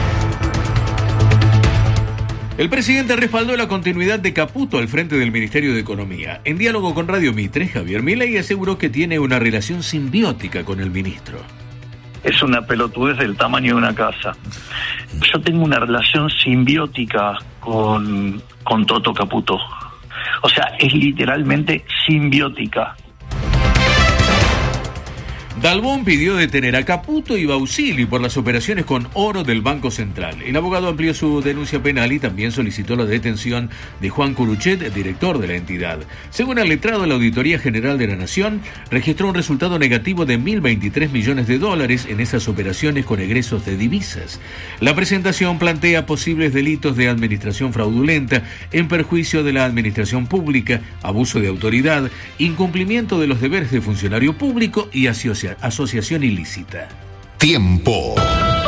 El presidente respaldó la continuidad de Caputo al frente del Ministerio de Economía. En diálogo con Radio Mitre, Javier Milei aseguró que tiene una relación simbiótica con el ministro. Es una pelotudez del tamaño de una casa. Yo tengo una relación simbiótica con, con Toto Caputo. O sea, es literalmente simbiótica. Dalbón pidió detener a Caputo y Bausili por las operaciones con oro del Banco Central. El abogado amplió su denuncia penal y también solicitó la detención de Juan Curuchet, director de la entidad. Según el letrado de la Auditoría General de la Nación, registró un resultado negativo de mil veintitrés millones de dólares en esas operaciones con egresos de divisas. La presentación plantea posibles delitos de administración fraudulenta en perjuicio de la administración pública, abuso de autoridad, incumplimiento de los deberes de funcionario público y asociación. Asociación ilícita. Tiempo.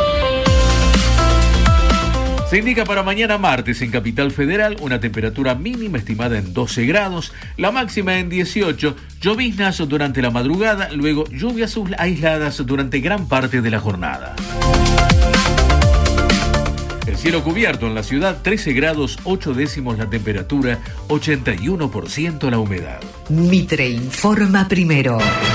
Se indica para mañana martes en Capital Federal una temperatura mínima estimada en doce grados, la máxima en dieciocho, lloviznas durante la madrugada, luego lluvias aisladas durante gran parte de la jornada. El cielo cubierto en la ciudad, trece grados ocho décimos la temperatura, ochenta y uno por ciento la humedad. Mitre informa primero.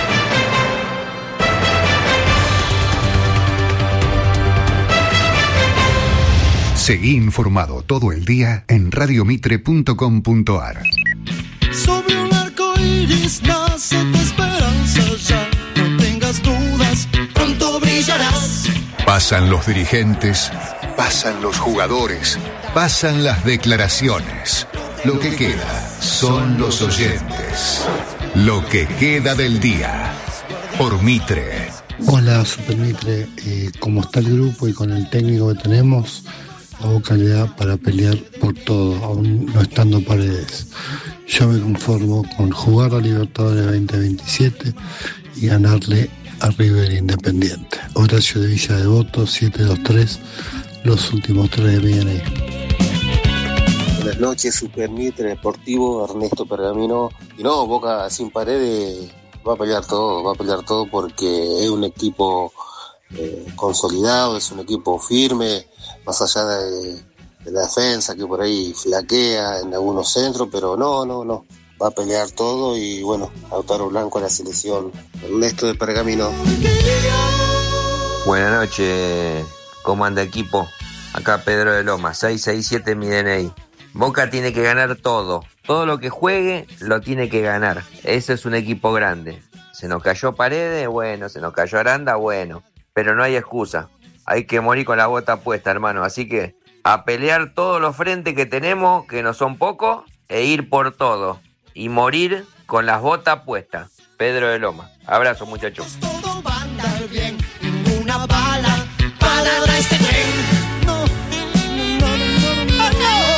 Seguí informado todo el día en radiomitre punto com punto ar. Sobre un arco iris nace tu esperanza, ya no tengas dudas, pronto brillarás. Pasan los dirigentes, pasan los jugadores, pasan las declaraciones. Lo que queda son los oyentes. Lo que queda del día. Por Mitre. Hola, Super Mitre. Eh, como está el grupo y con el técnico que tenemos, a Boca le da para pelear por todo, aún no estando Paredes. Yo me conformo con jugar a Libertadores veinte veintisiete y ganarle a River Independiente. Horacio de Villa Devoto, siete dos tres, los últimos tres de mi D N I. Buenas noches, Super Mitre Deportivo, Ernesto Pergamino. Y no, Boca sin Paredes va a pelear todo, va a pelear todo porque es un equipo eh, consolidado, es un equipo firme, más allá de, de la defensa que por ahí flaquea en algunos centros, pero no, no, no, va a pelear todo y bueno, Lautaro Blanco a la selección. Ernesto de Pergamino. Buenas noches, ¿cómo anda equipo? Acá Pedro de Loma, seis seis siete mi D N I. Boca tiene que ganar todo, todo lo que juegue lo tiene que ganar, ese es un equipo grande. Se nos cayó Paredes, bueno, se nos cayó Aranda, bueno, pero no hay excusa. Hay que morir con la bota puesta, hermano. Así que a pelear todos los frentes que tenemos, que no son pocos, e ir por todo. Y morir con las botas puestas. Pedro de Loma. Abrazo, muchachos. Todo va a andar bien, ninguna bala parará este tren. No, no, no, no, no.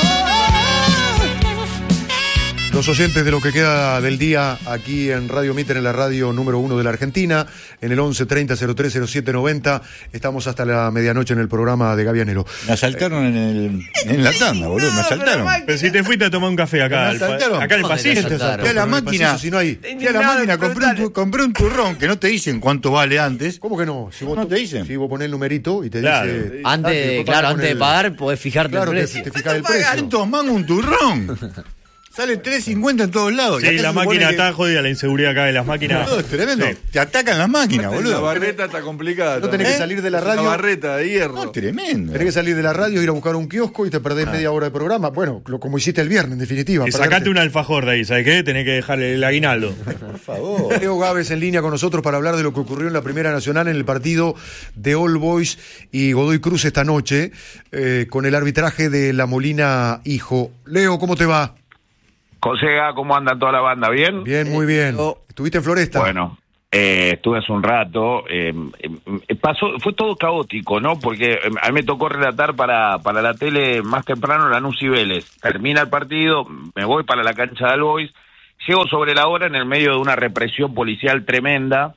Los oyentes de lo que queda del día aquí en Radio Mitre, en la radio número uno de la Argentina, en el once treinta cero tres cero siete noventa. Estamos hasta la medianoche en el programa de Gavianero. Me asaltaron en, el, en la tanda, boludo, me asaltaron. Pero si te fuiste a tomar un café acá, Me al pa- asaltaron. acá en el pasillo. Fui a la máquina, Si no hay. fui a la máquina, compré un, tu- compré un turrón que no te dicen cuánto vale antes. ¿Cómo que no? Si vos, No te dicen. Si vos ponés el numerito y te Claro. dice. Antes, Ah, que después claro, pagás con antes de el- pagar podés fijarte Claro, el te, precio. te fijas el precio. quinientos mangos un turrón. Sale tres cincuenta en todos lados. Y Sí, acá la se supone máquina que- está jodida, la inseguridad acá de las máquinas. Todo es tremendo. Sí. Te atacan las máquinas, La boludo. barreta está complicada. No tenés que ¿Eh? salir de la Es una radio. barreta de hierro. No, tremendo. Tenés que salir de la radio, ir a buscar un kiosco y te perdés Ah. media hora de programa. Bueno, lo, como hiciste el viernes, en definitiva. Y perderte. sacate un alfajor de ahí, ¿sabes qué? Tenés que dejarle el aguinaldo. Por favor. Leo Gávez en línea con nosotros para hablar de lo que ocurrió en la Primera Nacional en el partido de All Boys y Godoy Cruz esta noche, eh, con el arbitraje de La Molina Hijo. Leo, ¿cómo te va? José, ¿cómo anda toda la banda? ¿Bien? Bien, muy bien. ¿Estuviste en Floresta? Bueno, eh, estuve hace un rato. Eh, eh, pasó, fue todo caótico, ¿no? Porque eh, a mí me tocó relatar para, para la tele más temprano Lanús y Vélez. Termina el partido, me voy para la cancha de All Boys. Llego sobre la hora en el medio de una represión policial tremenda.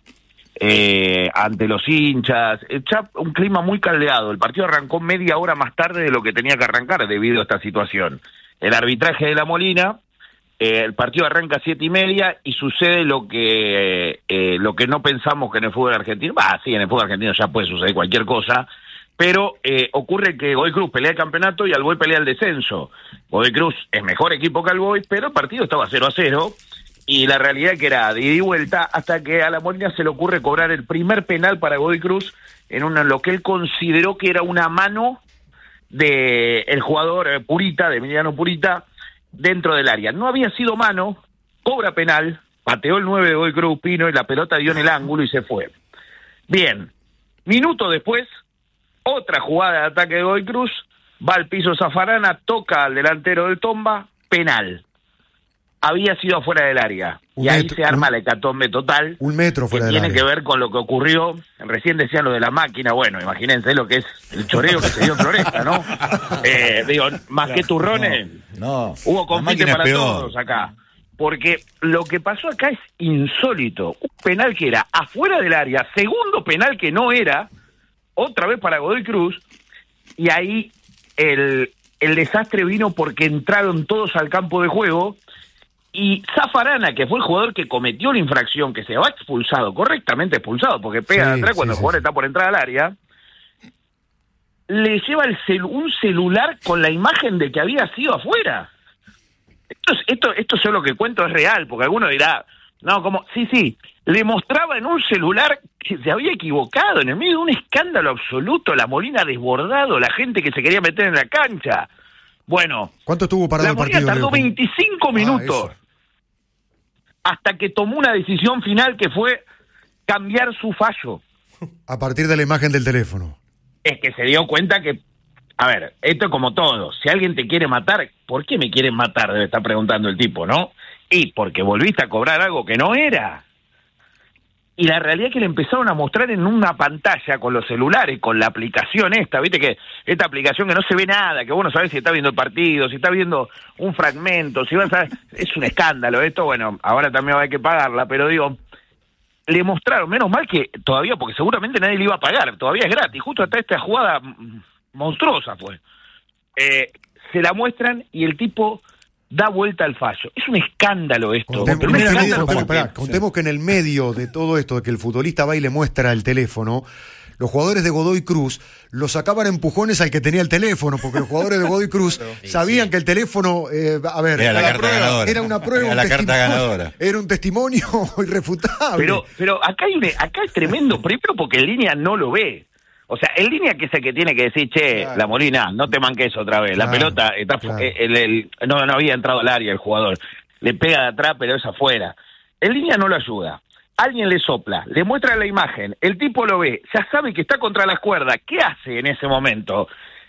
Eh, ante los hinchas, eh, ya un clima muy caldeado. El partido arrancó media hora más tarde de lo que tenía que arrancar debido a esta situación. El arbitraje de La Molina. Eh, el partido arranca a siete y media y sucede lo que eh, eh, lo que no pensamos que en el fútbol argentino, bah, sí, en el fútbol argentino ya puede suceder cualquier cosa, pero eh, ocurre que Godoy Cruz pelea el campeonato y Alboy pelea el descenso. Godoy Cruz es mejor equipo que Alboy, pero el partido estaba cero a cero y la realidad que era de ida y vuelta hasta que a La Molina se le ocurre cobrar el primer penal para Godoy Cruz en una, lo que él consideró que era una mano de el jugador eh, Purita, de Emiliano Purita, dentro del área. No había sido mano, cobra penal, pateó el nueve de Godoy Cruz Pino y la pelota dio en el ángulo y se fue. Bien, minuto después, otra jugada de ataque de Godoy Cruz, va al piso Zafarana, toca al delantero del Tomba, penal. Había sido afuera del área. Un y ahí metro, se arma un- la hecatombe total. Un metro Que fuera del tiene área. que ver con lo que ocurrió. Recién decían lo de la máquina. Bueno, imagínense lo que es el choreo que se dio en Floresta, ¿no? Eh, digo, más que turrones, No. hubo La compite máquina es para peor. todos acá. Porque lo que pasó acá es insólito. Un penal que era afuera del área, segundo penal que no era, otra vez para Godoy Cruz, y ahí el, el desastre vino porque entraron todos al campo de juego. Y Zafarana, que fue el jugador que cometió la infracción, que se va expulsado, correctamente expulsado, porque pega Sí, de atrás sí, cuando sí, el jugador sí. está por entrar al área, le lleva el celu- un celular con la imagen de que había sido afuera. Esto, es- esto, esto yo lo que cuento es real, porque alguno dirá, no, como, sí, sí, le mostraba en un celular que se había equivocado, en el medio de un escándalo absoluto, La Molina desbordado, la gente que se quería meter en la cancha. Bueno, ¿Cuánto estuvo parado La el Molina partido, tardó Leo? veinticinco minutos eso. hasta que tomó una decisión final que fue cambiar su fallo. A partir de la imagen del teléfono. Es que se dio cuenta que, a ver, esto es como todo, si alguien te quiere matar, ¿por qué me quieren matar? Debe estar preguntando el tipo, ¿no? Y porque volviste a cobrar algo que no era. Y la realidad es que le empezaron a mostrar en una pantalla con los celulares, con la aplicación esta, viste que esta aplicación que no se ve nada, que vos no sabés si está viendo el partido, si está viendo un fragmento, si vas a... Es un escándalo esto, bueno, ahora también va a haber que pagarla, pero digo, le mostraron, menos mal que todavía, porque seguramente nadie le iba a pagar, todavía es gratis, justo hasta esta jugada mm, monstruosa fue. Eh, se la muestran y el tipo da vuelta al fallo. Es un escándalo esto. Contemos, pero un contemos- escándalo contemos- porque- pará, contemos que en el medio de todo esto, de que el futbolista va y le muestra el teléfono, los jugadores de Godoy Cruz lo sacaban a empujones al que tenía el teléfono, porque los jugadores de Godoy Cruz sabían que el teléfono, eh, a ver, Era la era carta prueba, ganadora. era una prueba, Era un la carta testimonio, ganadora. era un testimonio irrefutable. Pero, pero acá hay un- acá es tremendo, primero porque en línea no lo ve. O sea, en línea que es el que tiene que decir, che, Claro. La Molina, no te manques otra vez. La Claro, pelota está fu- claro. eh, el- el- no, no había entrado al área el jugador. Le pega de atrás, pero es afuera. En línea no lo ayuda. Alguien le sopla, le muestra la imagen, el tipo lo ve, ya sabe que está contra las cuerdas. ¿Qué hace en ese momento?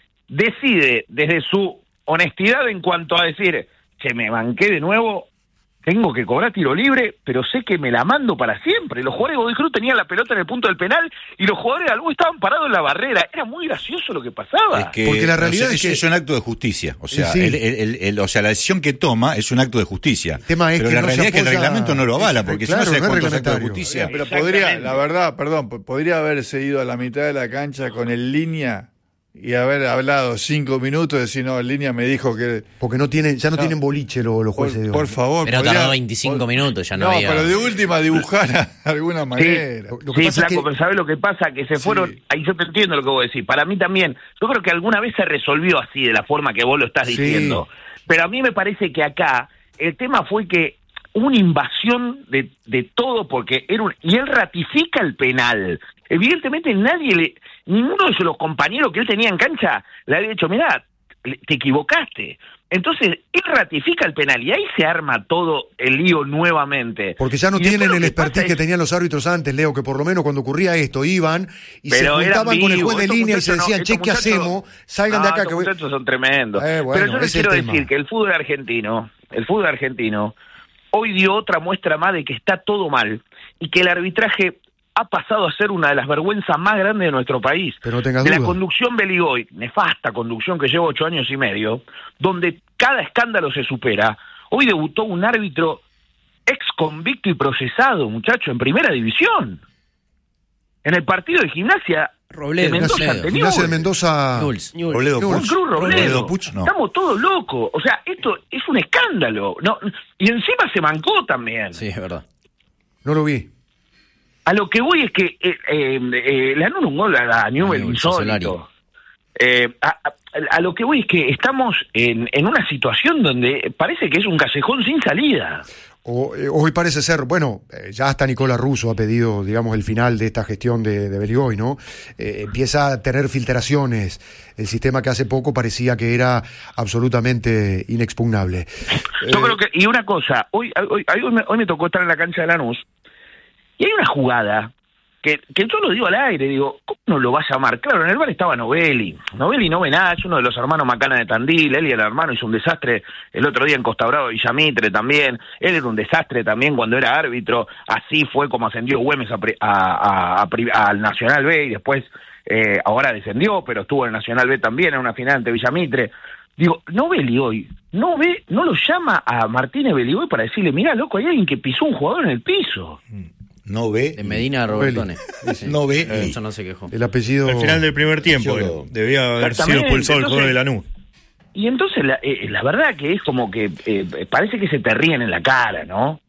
Decide desde su honestidad en cuanto a decir, che, me banqué de nuevo, tengo que cobrar tiro libre, pero sé que me la mando para siempre. Los jugadores de Godoy Cruz tenían la pelota en el punto del penal y los jugadores de Alboy estaban parados en la barrera. Era muy gracioso lo que pasaba. Es que, Porque la realidad o sea, es que es un acto de justicia. O sea, Sí. el, el, el, el- o sea, la decisión que toma es un acto de justicia. tema es pero que la no se realidad es que el apoya- reglamento no lo avala, es- porque claro, si no, no es ¿sabes cuántos actos de reglamentario. justicia? Pero podría, Exactamente. la verdad, perdón, po- podría haberse ido a la mitad de la cancha con el línea y haber hablado cinco minutos y decir, no, el línea me dijo que... Porque no tienen, ya no, No. tienen boliche los, los Por, jueces de hoy. por favor. Pero podría- tardó veinticinco minutos, ya no, No, había... pero de última dibujar de alguna manera. Lo- lo que Sí, pasa es flaco, que- pero ¿sabes lo que pasa? Que se fueron, Sí. ahí yo te entiendo lo que vos decís, para mí también, yo creo que alguna vez se resolvió así, de la forma que vos lo estás Sí. diciendo, pero a mí me parece que acá el tema fue que hubo una invasión de, de todo, porque era un, y él ratifica el penal, evidentemente nadie le, ninguno de los compañeros que él tenía en cancha le había dicho, mirá, te equivocaste. Entonces, él ratifica el penal y ahí se arma todo el lío nuevamente. Porque ya no Y después tienen lo el que pasa expertise que es- tenían los árbitros antes, Leo, que por lo menos cuando ocurría esto, iban y Pero se eran juntaban con el vivos, juez de estos línea y se muchachos no, decían, che, estos ¿qué muchachos- hacemos? Salgan de No, acá. estos Que... muchachos son tremendos. Eh, bueno, Pero yo les ese es quiero el tema. decir que el fútbol argentino, el fútbol argentino, hoy dio otra muestra más de que está todo mal y que el arbitraje ha pasado a ser una de las vergüenzas más grandes de nuestro país. Pero no tengas de la duda. conducción Beligoy, nefasta conducción que lleva ocho años y medio, donde cada escándalo se supera. Hoy debutó un árbitro ex convicto y procesado, muchacho, en primera división. En el partido de Gimnasia Robledo, de Mendoza Robledo. ante Gimnasia de Newell's. Mendoza. Newell's, Newell's. Robledo Newell's. Un Puch. Cruz Robledo. Robledo Puch, no. Estamos todos locos. O sea, esto es un escándalo. No, y encima se mancó también. Sí, es verdad. No lo vi. A lo que voy es que eh, eh, eh, le dan un gol a, a Newell's Newell's, insólito. Eh, a, a- a lo que voy es que estamos en, en una situación donde parece que es un callejón sin salida. O, eh, hoy parece ser, bueno, eh, ya hasta Nicola Russo ha pedido, digamos, el final de esta gestión de, de Beligoy, ¿no? Eh, empieza a tener filtraciones. El sistema que hace poco parecía que era absolutamente inexpugnable. Yo Eh, creo que, y una cosa, hoy, hoy, hoy, me, hoy me tocó estar en la cancha de Lanús, y hay una jugada que, que yo lo digo al aire, digo, ¿cómo no lo va a llamar? Claro, en el bar estaba Novelli. Novelli no ve nada, es uno de los hermanos Macana de Tandil, él y el hermano hizo un desastre el otro día en Costa Brava, Villamitre también, él era un desastre también cuando era árbitro, así fue como ascendió Güemes a, pri- a, a, a pri- al Nacional B y después eh, ahora descendió, pero estuvo en el Nacional B también en una final ante Villamitre. Digo, Novelli hoy, no ve, no lo llama a Martínez Beligoy para decirle, mira loco, hay alguien que pisó un jugador en el piso. No ve. De Medina a Robertone. Sí. No ve. Eh, y- Eso no se quejó. El apellido. Al final del primer tiempo, Yo- eh, debía haber sido Exactamente, expulsado el juego de entonces- Lanús. Y entonces la, eh, la verdad que es como que eh, parece que se te ríen en la cara, ¿no?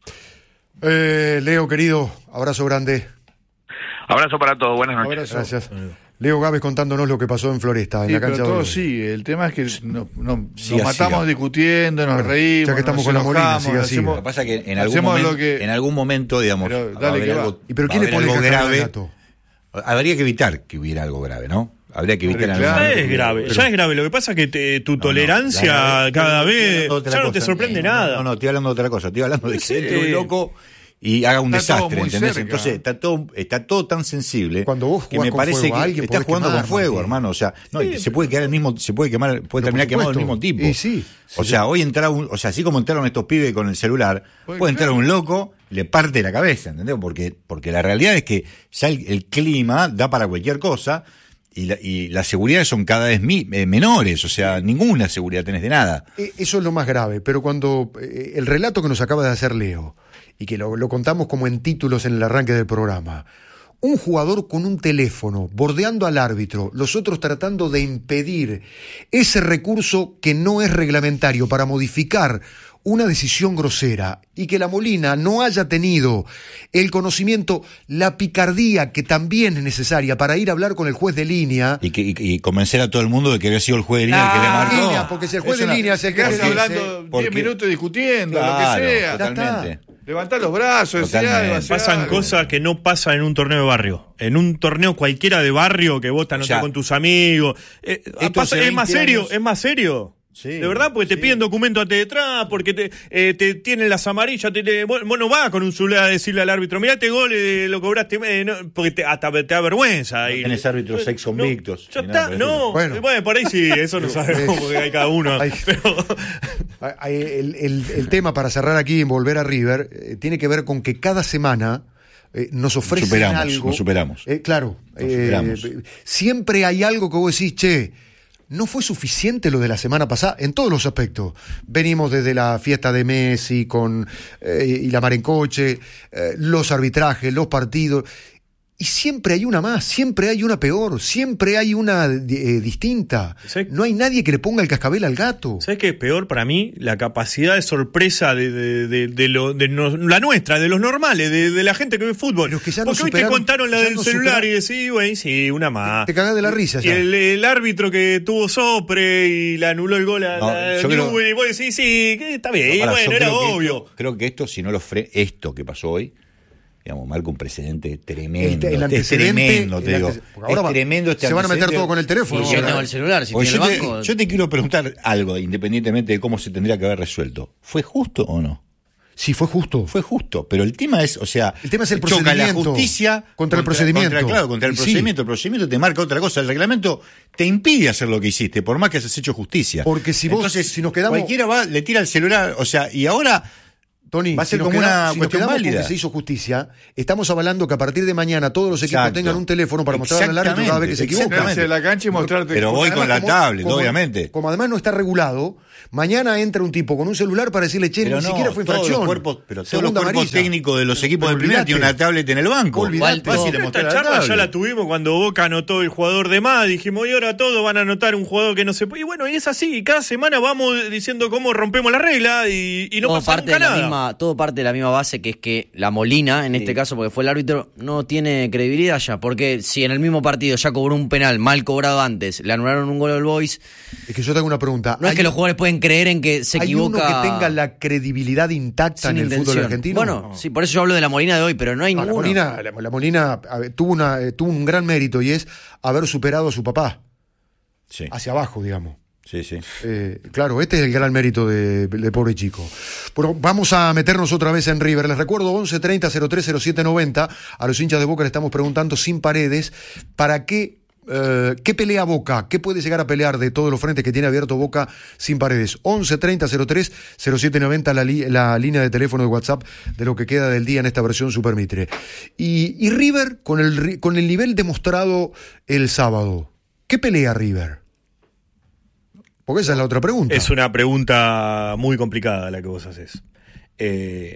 Eh, Leo, querido, abrazo grande. Abrazo para todos, buenas noches. Abrazo. Gracias. Leo Gávez contándonos lo que pasó en Floresta, en Sí, la pero cancha todo de... sigue. El tema es que no, no- Siga, nos matamos siga. discutiendo, nos Bueno, reímos. ya que estamos nos con la Molina, enojamos, siga, siga. hacemos- Lo que pasa es que en algún, hacemos momento, lo que- en algún momento, digamos, Pero va a dale haber que va. algo, ¿Y pero va quién a le haber pone algo el grave. relato? Habría que evitar que hubiera algo grave, ¿no? Habría que evitar Pero en claro. algún Ya momento es que- grave, pero- ya es grave. Lo que pasa es que te- tu No, no, tolerancia la- la- cada estoy vez hablando de otra ya no te cosa. sorprende No, nada. No, no, estoy hablando de otra cosa. Estoy hablando de que Sí. entre un loco y haga un Está todo desastre, muy ¿entendés? cerca. Entonces está todo, está todo tan sensible Cuando vos que jugás me con parece fuego a que alguien, estás podés jugando quemar, con fuego, Martín. hermano. O sea, no, y se puede quedar el mismo, se puede quemar, puede Pero terminar por quemado el supuesto. mismo tipo. Y sí. O sea, hoy entra un, o sea, así como entraron estos pibes con el celular, Pues puede entrar claro. un loco, le parte la cabeza, ¿entendés? Porque, porque la realidad es que ya el, el clima da para cualquier cosa. Y, la, y las seguridades son cada vez mi, eh, menores, o sea, ninguna seguridad tenés de nada. Eh, Eso es lo más grave, pero cuando eh, el relato que nos acaba de hacer Leo, y que lo, lo contamos como en títulos en el arranque del programa, un jugador con un teléfono bordeando al árbitro, los otros tratando de impedir ese recurso que no es reglamentario para modificar una decisión grosera, y que la Molina no haya tenido el conocimiento, la picardía que también es necesaria para ir a hablar con el juez de línea. Y, que, y, y convencer a todo el mundo de que había sido el juez de línea el que le Ah, marcó. línea, porque si el juez Es de una- línea es el que Quedás dice- hablando porque- diez minutos discutiendo, Claro, lo que sea. totalmente. Levantá los brazos, decir Totalmente. algo, hacer Pasan algo. cosas que no pasan en un torneo de barrio. En un torneo cualquiera de barrio que vos te anotás Ya. con tus amigos. Eh, Esto pasa- hace es más veinte serio, años. es más serio. Sí, de verdad, porque sí. te piden documento ante detrás, porque te, eh, te tienen las amarillas, te, te, vos, vos no vas con un celular a decirle al árbitro, mirá este gol, eh, lo cobraste, eh, no, porque te, hasta te da vergüenza. No tenés árbitros sex convictos. No, ya está, nada, no, bueno. bueno, por ahí sí, eso no sabemos, porque hay cada uno. Hay, pero... el, el, el tema para cerrar aquí y volver a River, eh, tiene que ver con que cada semana eh, nos ofrecen superamos, algo. Nos superamos. Eh, claro, nos eh, superamos. Siempre hay algo que vos decís, che, no fue suficiente lo de la semana pasada, en todos los aspectos. Venimos desde la fiesta de Messi con eh, y la mar en coche, eh, los arbitrajes, los partidos. Y siempre hay una más, siempre hay una peor, siempre hay una eh, distinta. No hay nadie que le ponga el cascabel al gato. ¿Sabes qué es peor para mí? La capacidad de sorpresa de, de, de, de, lo, de no, la nuestra, de los normales, de, de la gente que ve fútbol. Pero que ya Porque no hoy te contaron la del celular superaron. y decís, güey, sí, una más. Te, te cagás de la risa ya. Y el, el árbitro que tuvo sopre y le anuló el gol a no, la yo creo, y vos decís, sí, que está bien, no, para, bueno, era creo obvio. Que esto, creo que esto, si no lo fre esto que pasó hoy, digamos, marca un precedente tremendo. El, el es tremendo, te digo. Ahora es tremendo este se van a meter todo con el teléfono. Y yo tengo el celular, si tiene el yo, banco. te, yo te quiero preguntar algo, independientemente de cómo se tendría que haber resuelto. ¿Fue justo o no? Sí, fue justo. Fue justo, pero el tema es, o sea, el tema es el choca procedimiento. la justicia contra, contra el procedimiento. Contra, claro, contra el y procedimiento. Sí. El procedimiento te marca otra cosa. El reglamento te impide hacer lo que hiciste, por más que hayas hecho justicia. Porque si vos, Entonces, si nos quedamos... cualquiera va, le tira el celular, o sea, y ahora... Tony, va a ser si como quedamos, una si cuestión válida. Que se hizo justicia, estamos avalando que a partir de mañana todos los equipos Exacto. tengan un teléfono para mostrar al árbitro cada vez que se equivoca. Hacia la cancha y mostrarte. Pero voy con la como, tablet, como, obviamente. Como además no está regulado, mañana entra un tipo con un celular para decirle, che, pero ni no, siquiera fue infracción. Todos los cuerpos, pero todos los cuerpos técnicos de los equipos pero de primera olvidate. tienen una tablet en el banco. Olvidate. Fácil de Esta mostrar la charla tablet. ya la tuvimos cuando Boca anotó el jugador de más. Dijimos, y ahora todos van a anotar un jugador que no se puede. Y bueno, y es así. Y cada semana vamos diciendo cómo rompemos la regla y, y no todo pasa parte nunca de la nada. misma, todo parte de la misma base, que es que la Molina, en sí. este caso, porque fue el árbitro, no tiene credibilidad ya. Porque si en el mismo partido ya cobró un penal mal cobrado antes, le anularon un gol al Boys. Es que yo tengo una pregunta. No es que los jugadores pueden creer en que se ¿hay equivoca. ¿Hay uno que tenga la credibilidad intacta en el intención. fútbol argentino? Bueno, no. sí, por eso yo hablo de la Molina de hoy, pero no hay no, ninguno. La Molina, la, la Molina a ver, tuvo, una, eh, tuvo un gran mérito y es haber superado a su papá. Sí. Hacia abajo, digamos. Sí, sí. Eh, claro, este es el gran mérito de, de pobre chico. Bueno, vamos a meternos otra vez en River. Les recuerdo, once treinta cero tres cero siete noventa. A los hinchas de Boca le estamos preguntando sin paredes, ¿para qué, eh, qué pelea Boca? ¿Qué puede llegar a pelear de todos los frentes que tiene abierto Boca sin paredes? once treinta cero tres cero siete noventa, la, li, la línea de teléfono de WhatsApp de lo que queda del día en esta versión Super Mitre. Y, y River, con el, con el nivel demostrado el sábado, ¿qué pelea River? Porque esa es la otra pregunta. Es una pregunta muy complicada la que vos haces. Eh,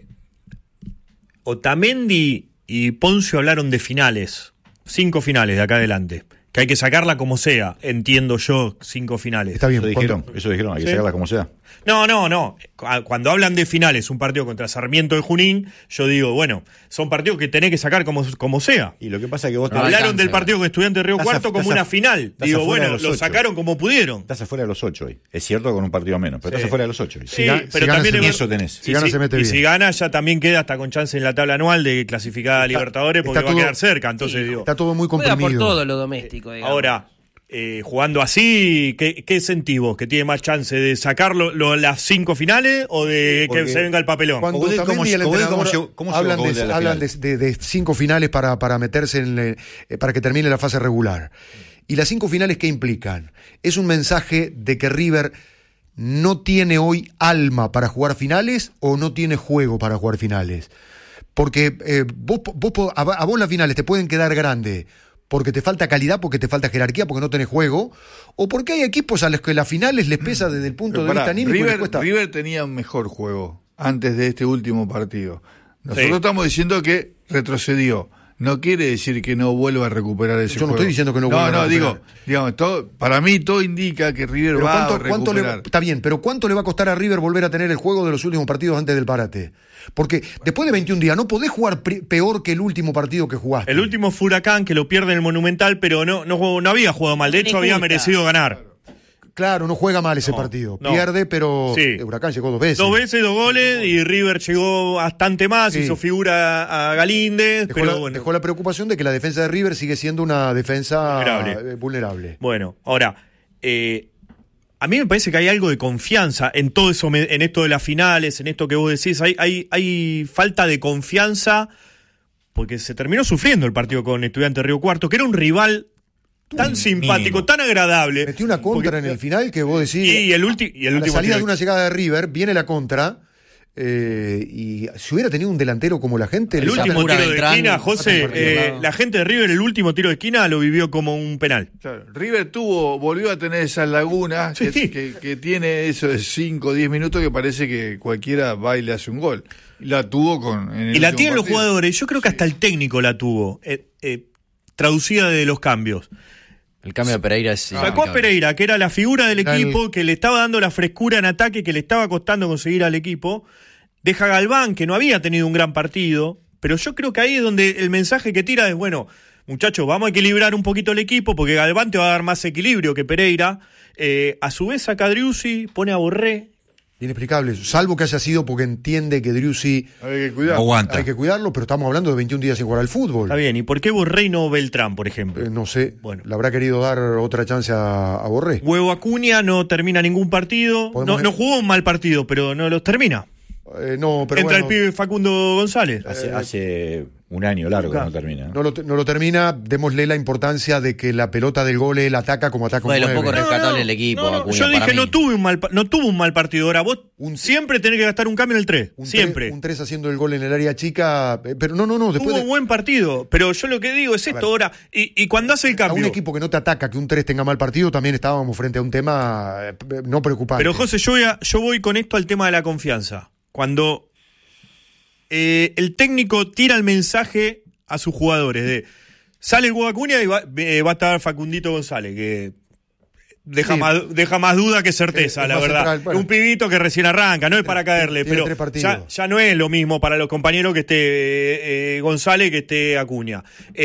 Otamendi y Poncio hablaron de finales, cinco finales de acá adelante, que hay que sacarla como sea, entiendo yo, cinco finales. Está bien. Eso dijeron, eso dijeron, hay que ¿sí? sacarla como sea. No, no, no. Cuando hablan de finales, un partido contra Sarmiento de Junín, yo digo, bueno, son partidos que tenés que sacar como, como sea. Y lo que pasa es que vos... No hablaron alcanza, del partido con Estudiantes de Río Cuarto como una final. Digo, bueno, lo sacaron como pudieron. Estás afuera de los ocho hoy. Es cierto, con un partido menos, pero sí. estás afuera de los ocho hoy. Sí, sí pero si también... Se, eso tenés. Si gana, se mete y bien. Si gana, ya también queda hasta con chance en la tabla anual de clasificada a Libertadores, porque va todo, a quedar cerca. Entonces, sí, digo... Está todo muy comprimido. Juega por todo lo doméstico, digamos. Ahora... Eh, jugando así, ¿qué, qué sentís vos? ¿Que tiene más chance de sacarlo lo, las cinco finales o de Porque que se venga el papelón? Cuando ¿Cómo, cómo, el cómo, cómo, cómo hablan, de, de hablan de, de, de cinco finales para, para meterse en le, eh, para que termine la fase regular. ¿Y las cinco finales qué implican? Es un mensaje de que River no tiene hoy alma para jugar finales o no tiene juego para jugar finales. Porque eh, vos, vos, a, a vos las finales te pueden quedar grandes porque te falta calidad, porque te falta jerarquía, porque no tenés juego, o porque hay equipos a los que las finales les pesa desde el punto Pero de pará, vista anímico. River, y les cuesta... River tenía un mejor juego antes de este último partido. Nosotros sí. estamos diciendo que retrocedió. No quiere decir que no vuelva a recuperar ese Yo juego. no estoy diciendo que no vuelva no, a recuperar. No, digo, digamos, todo, para mí todo indica que River pero va cuánto, a recuperar. ¿cuánto le, está bien, pero ¿cuánto le va a costar a River volver a tener el juego de los últimos partidos antes del parate? Porque después de veintiún días no podés jugar peor que el último partido que jugaste. El último fue Huracán, que lo pierde en el Monumental, pero no, no, no había jugado mal. De hecho, había merecido ganar. Claro, no juega mal ese no, partido. No. Pierde, pero sí. Huracán llegó dos veces. Dos veces, dos goles, y River llegó bastante más, sí. hizo figura a Galíndez. Dejó, pero la, bueno. dejó la preocupación de que la defensa de River sigue siendo una defensa vulnerable. vulnerable. Bueno, ahora, eh, a mí me parece que hay algo de confianza en todo eso, en esto de las finales, en esto que vos decís. Hay, hay, hay falta de confianza porque se terminó sufriendo el partido con Estudiantes Río Cuarto, que era un rival tan Un simpático, mínimo. tan agradable. Metió una contra porque, en el final que vos decís. Y el, ulti, y el a último la salida tiro. de una llegada de River, viene la contra. Eh, y si hubiera tenido un delantero como la gente. El último tiro de esquina, José, eh, la... la gente de River, el último tiro de esquina lo vivió como un penal. Claro, River tuvo, volvió a tener esas lagunas Sí. que, que, que tiene eso de cinco o diez minutos que parece que cualquiera va y le hace un gol. Y la tuvo con. En el Y la último tienen los partido. jugadores, yo creo que hasta el técnico la tuvo, eh, eh, traducida de los cambios. El cambio de Pereira es... Sacó a Pereira, que era la figura del Era equipo, el- que le estaba dando la frescura en ataque, que le estaba costando conseguir al equipo. Deja a Galván, que no había tenido un gran partido, pero yo creo que ahí es donde el mensaje que tira es, bueno, muchachos, vamos a equilibrar un poquito el equipo, porque Galván te va a dar más equilibrio que Pereira. Eh, a su vez saca a Driussi, pone a Borré. Inexplicable, salvo que haya sido porque entiende que Driussi Hay que cuidar. Aguanta. hay que cuidarlo, pero estamos hablando de veintiún días sin jugar al fútbol. Está bien, ¿y por qué Borré y no Beltrán, por ejemplo? Eh, no sé, Bueno. le habrá querido dar otra chance a, a Borré. Huevo Acuña no termina ningún partido, Podemos- no, no jugó un mal partido, pero no los termina. Eh, no, pero Entra bueno, el pibe Facundo González. Hace, hace un año largo que no termina. ¿no? no lo, no lo termina. Démosle la importancia de que la pelota del gol él ataca como ataca un Fue de lo nueve. poco rescatable del equipo, No, no, Acuña, yo dije para no mí. tuve un mal pa- no tuvo un mal partido. Ahora vos Un- siempre tenés que gastar un cambio en el tres. Un Siempre. tres- un tres haciendo el gol en el área chica. eh, Pero no, no, no. Después Tuvo de- buen partido, pero yo lo que digo es esto ver. ahora. Y, y cuando hace el a un cambio. equipo que no te ataca, que un tres tenga mal partido, también estábamos frente a un tema eh, no preocupante. Pero José, yo voy, a- yo voy con esto al tema de la confianza. Cuando eh, el técnico tira el mensaje a sus jugadores de sale el Huevo Acuña y va, eh, va a estar Facundito González, que deja, Sí. más, deja más duda que certeza, Es la más verdad. central, bueno. Un pibito que recién arranca, no es para caerle, tiene pero tres partidos. ya, ya no es lo mismo para los compañeros que esté eh, eh, González que esté Acuña.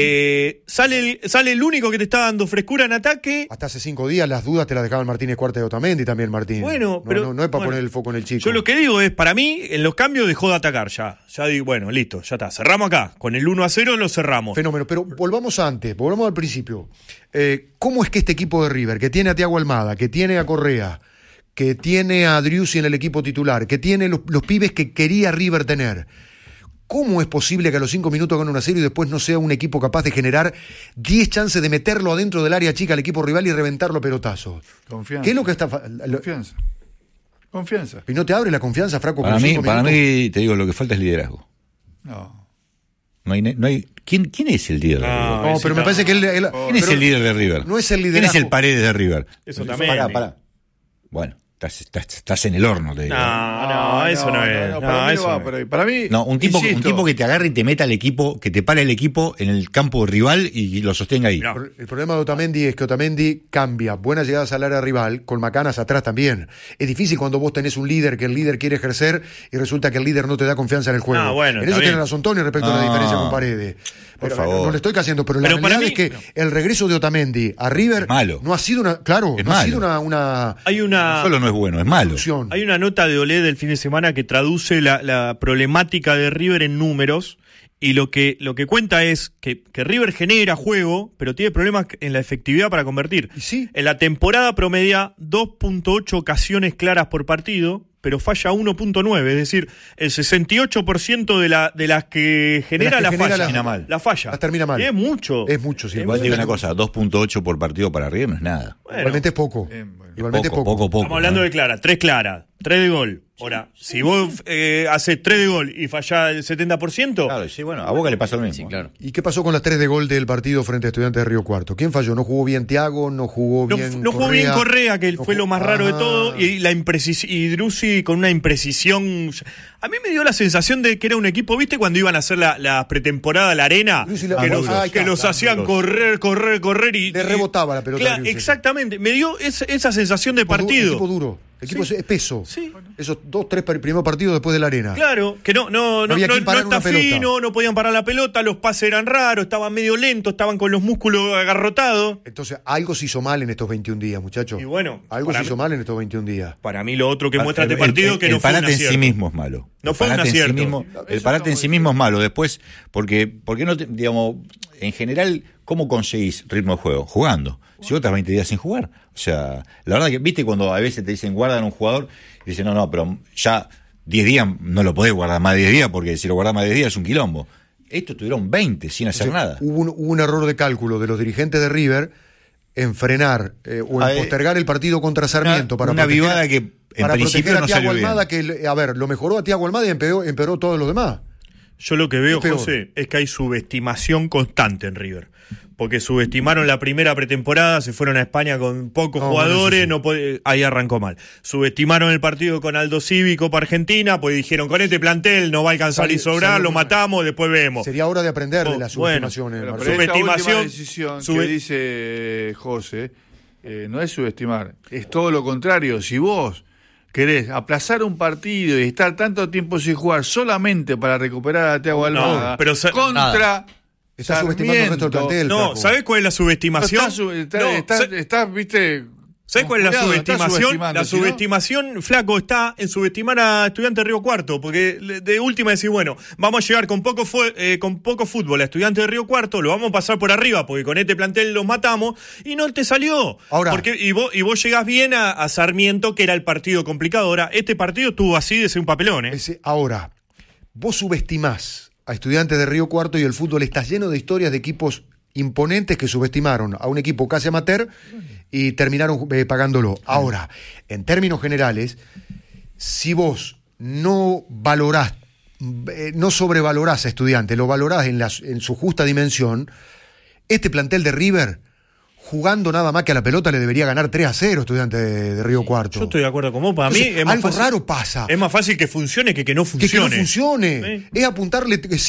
Eh, sale, el, sale el único que te está dando frescura en ataque. Hasta hace cinco días las dudas te las dejaban Martínez Cuarta y Otamendi también, Martín. Bueno, No, pero no, no es para bueno, poner el foco en el chico. Yo lo que digo es, para mí, en los cambios dejó de atacar ya. Ya digo, bueno, listo, ya está. Cerramos acá. Con el uno a cero lo cerramos. Fenómeno, pero volvamos antes, volvamos al principio. Eh, ¿Cómo es que este equipo de River, que tiene a Thiago Almada, que tiene a Correa, que tiene a Driussi en el equipo titular, que tiene los, los pibes que quería River tener, cómo es posible que a los cinco minutos gane una serie y después no sea un equipo capaz de generar diez chances de meterlo adentro del área chica al equipo rival y reventarlo a pelotazos? Confianza. ¿Qué es lo que está... fa- lo- Confianza. Confianza. ¿Y no te abre la confianza, Franco? Para con mí, cinco para minutos? mí, te digo, lo que falta es liderazgo. No. No hay, no hay, ¿quién, ¿Quién es el líder de No, River? No, pero me parece que él... él- ¿Quién es pero el líder de River? No es el ¿Quién es liderazgo. el Paredes de River? Eso también. Pará, pará. Bueno, estás, estás, estás en el horno, te digo. No, no, eso no, es. No, para mí eso no va no por es. ahí. Para mí, No, un tipo, un insisto, tipo que te agarre y te meta al equipo, que te pare el equipo en el campo rival y lo sostenga ahí. No. El problema de Otamendi es que Otamendi cambia buenas llegadas al área rival con macanas atrás también. Es difícil cuando vos tenés un líder que el líder quiere ejercer y resulta que el líder no te da confianza en el juego. Ah, bueno, en está eso tiene bien. razón Tony respecto a la Ah, diferencia con Paredes. por Pero, favor. No le estoy cayendo, pero la Pero para realidad mí- es que el regreso de Otamendi a River Es malo. no ha sido una, claro, Es no ha malo. sido una, una Hay una. Solo no es bueno, es malo. solución. Hay una nota de Olé del fin de semana que traduce la, la problemática de River en números y lo que, lo que cuenta es que, que River genera juego, pero tiene problemas en la efectividad para convertir. Y sí. En la temporada promedia dos punto ocho ocasiones claras por partido, pero falla uno punto nueve, es decir, el sesenta y ocho por ciento de, la, de las que genera, que la, genera falla, las- Termina mal. la falla. Las termina mal. Y es mucho. Es mucho, sí. Igual te digo una cosa, dos punto ocho por partido para River no es nada. Bueno, Igualmente es poco. Bien, bueno. Igualmente poco, es poco. poco, poco. estamos hablando ¿no? de claras, tres claras, tres de gol. Ahora, si vos eh, haces tres de gol y fallás el setenta por ciento, Claro, sí, bueno, a Boca le pasa lo mismo. Sí, claro. ¿Y qué pasó con las tres de gol del partido frente a Estudiantes de Río Cuarto? ¿Quién falló? ¿No jugó bien Thiago? ¿No jugó no, bien no jugó bien Correa, que No fue lo jugó- más raro de Ah. todo, y la imprecisión, y Driussi con una imprecisión. A mí me dio la sensación de que era un equipo, ¿viste? Cuando iban a hacer la, la pretemporada a la arena, Driussi la- que, Ah, los, ay, que claro, los claro, hacían duros. correr, correr, correr y... Le y- rebotaba la pelota a Claro, Driussi. exactamente, me dio esa, esa sensación de Equipo du- partido. Equipo duro. Equipo Sí. es peso. Sí. Esos dos, tres par- primeros partidos después de la arena. Claro, que no, no, no, había no, quien no parar está una pelota. fino, no podían parar la pelota, los pases eran raros, estaban medio lentos, estaban con los músculos agarrotados. Entonces, algo se hizo mal en estos veintiún días, muchachos. Y bueno, algo para se hizo mí- mal en estos veintiún días. Para mí lo otro que muestra El- este partido el- que el no fue un parate en sí acierto. mismo es malo. No El fue un parate en sí acierto. mismo- el parate en sí mismo es malo. Después, porque, porque no, te- digamos, en general ¿cómo conseguís ritmo de juego? Jugando. Si vos estás veinte días sin jugar. O sea, la verdad que, viste, cuando a veces te dicen guardan un jugador, y dicen, no, no, pero ya diez días no lo podés guardar más de diez días, porque si lo guardás más de diez días es un quilombo. Estos tuvieron veinte sin hacer o sea, nada. Hubo un, hubo un error de cálculo de los dirigentes de River en frenar eh, o en Ah, eh, postergar el partido contra Sarmiento una, para una proteger, vivada que en para principio proteger a no Thiago salió bien. Almada, que, a ver, lo mejoró a Thiago Almada y empeoró, empeoró todos los demás. Yo lo que veo, Es peor. José, es que hay subestimación constante en River. Porque subestimaron la primera pretemporada, se fueron a España con pocos No, jugadores, bueno, no pod- ahí arrancó mal. Subestimaron el partido con Aldo Cívico para Argentina, pues dijeron, con este plantel no va a alcanzar Salió- y sobrar, salió lo mal. matamos, después vemos. Sería hora de aprender de Oh, las bueno, subestimaciones. Pero, Marcelo. pero esta última Subestimación- decisión sube- que dice eh, José eh, no es subestimar, es todo lo contrario. Si vos querés aplazar un partido y estar tanto tiempo sin jugar solamente para recuperar a Thiago Almada, pero sa- contra nada. Está subestimando el resto del plantel. No, flaco. ¿sabés cuál es la subestimación? Estás, sub- estás, No, estás- sa- estás, viste. ¿Sabés cuál es la confiado, estás subestimación? subestimando, La si no- subestimación, flaco, está en subestimar a Estudiantes de Río Cuarto, porque le- de última decir, bueno, vamos a llegar con poco, fu- eh, con poco fútbol a Estudiantes de Río Cuarto, lo vamos a pasar por arriba, porque con este plantel los matamos, y no te salió. Ahora- porque, y, vos, y vos llegás bien a, a Sarmiento, que era el partido complicado. Ahora, este partido estuvo así de ser un papelón, ¿eh? Ese- ahora, vos subestimás a Estudiantes de Río Cuarto y el fútbol está lleno de historias de equipos imponentes que subestimaron a un equipo casi amateur y terminaron eh, pagándolo. Ahora, en términos generales, si vos no valorás, eh, no sobrevalorás a Estudiantes, lo valorás en, la- en su justa dimensión, este plantel de River, jugando nada más que a la pelota, le debería ganar tres a cero Estudiantes de, de Río Cuarto. Yo estoy de acuerdo con vos. Para Entonces, mí es más algo fácil, raro pasa. Es más fácil que funcione que que no Que, que no funcione. funcione. Sí. Es apuntarle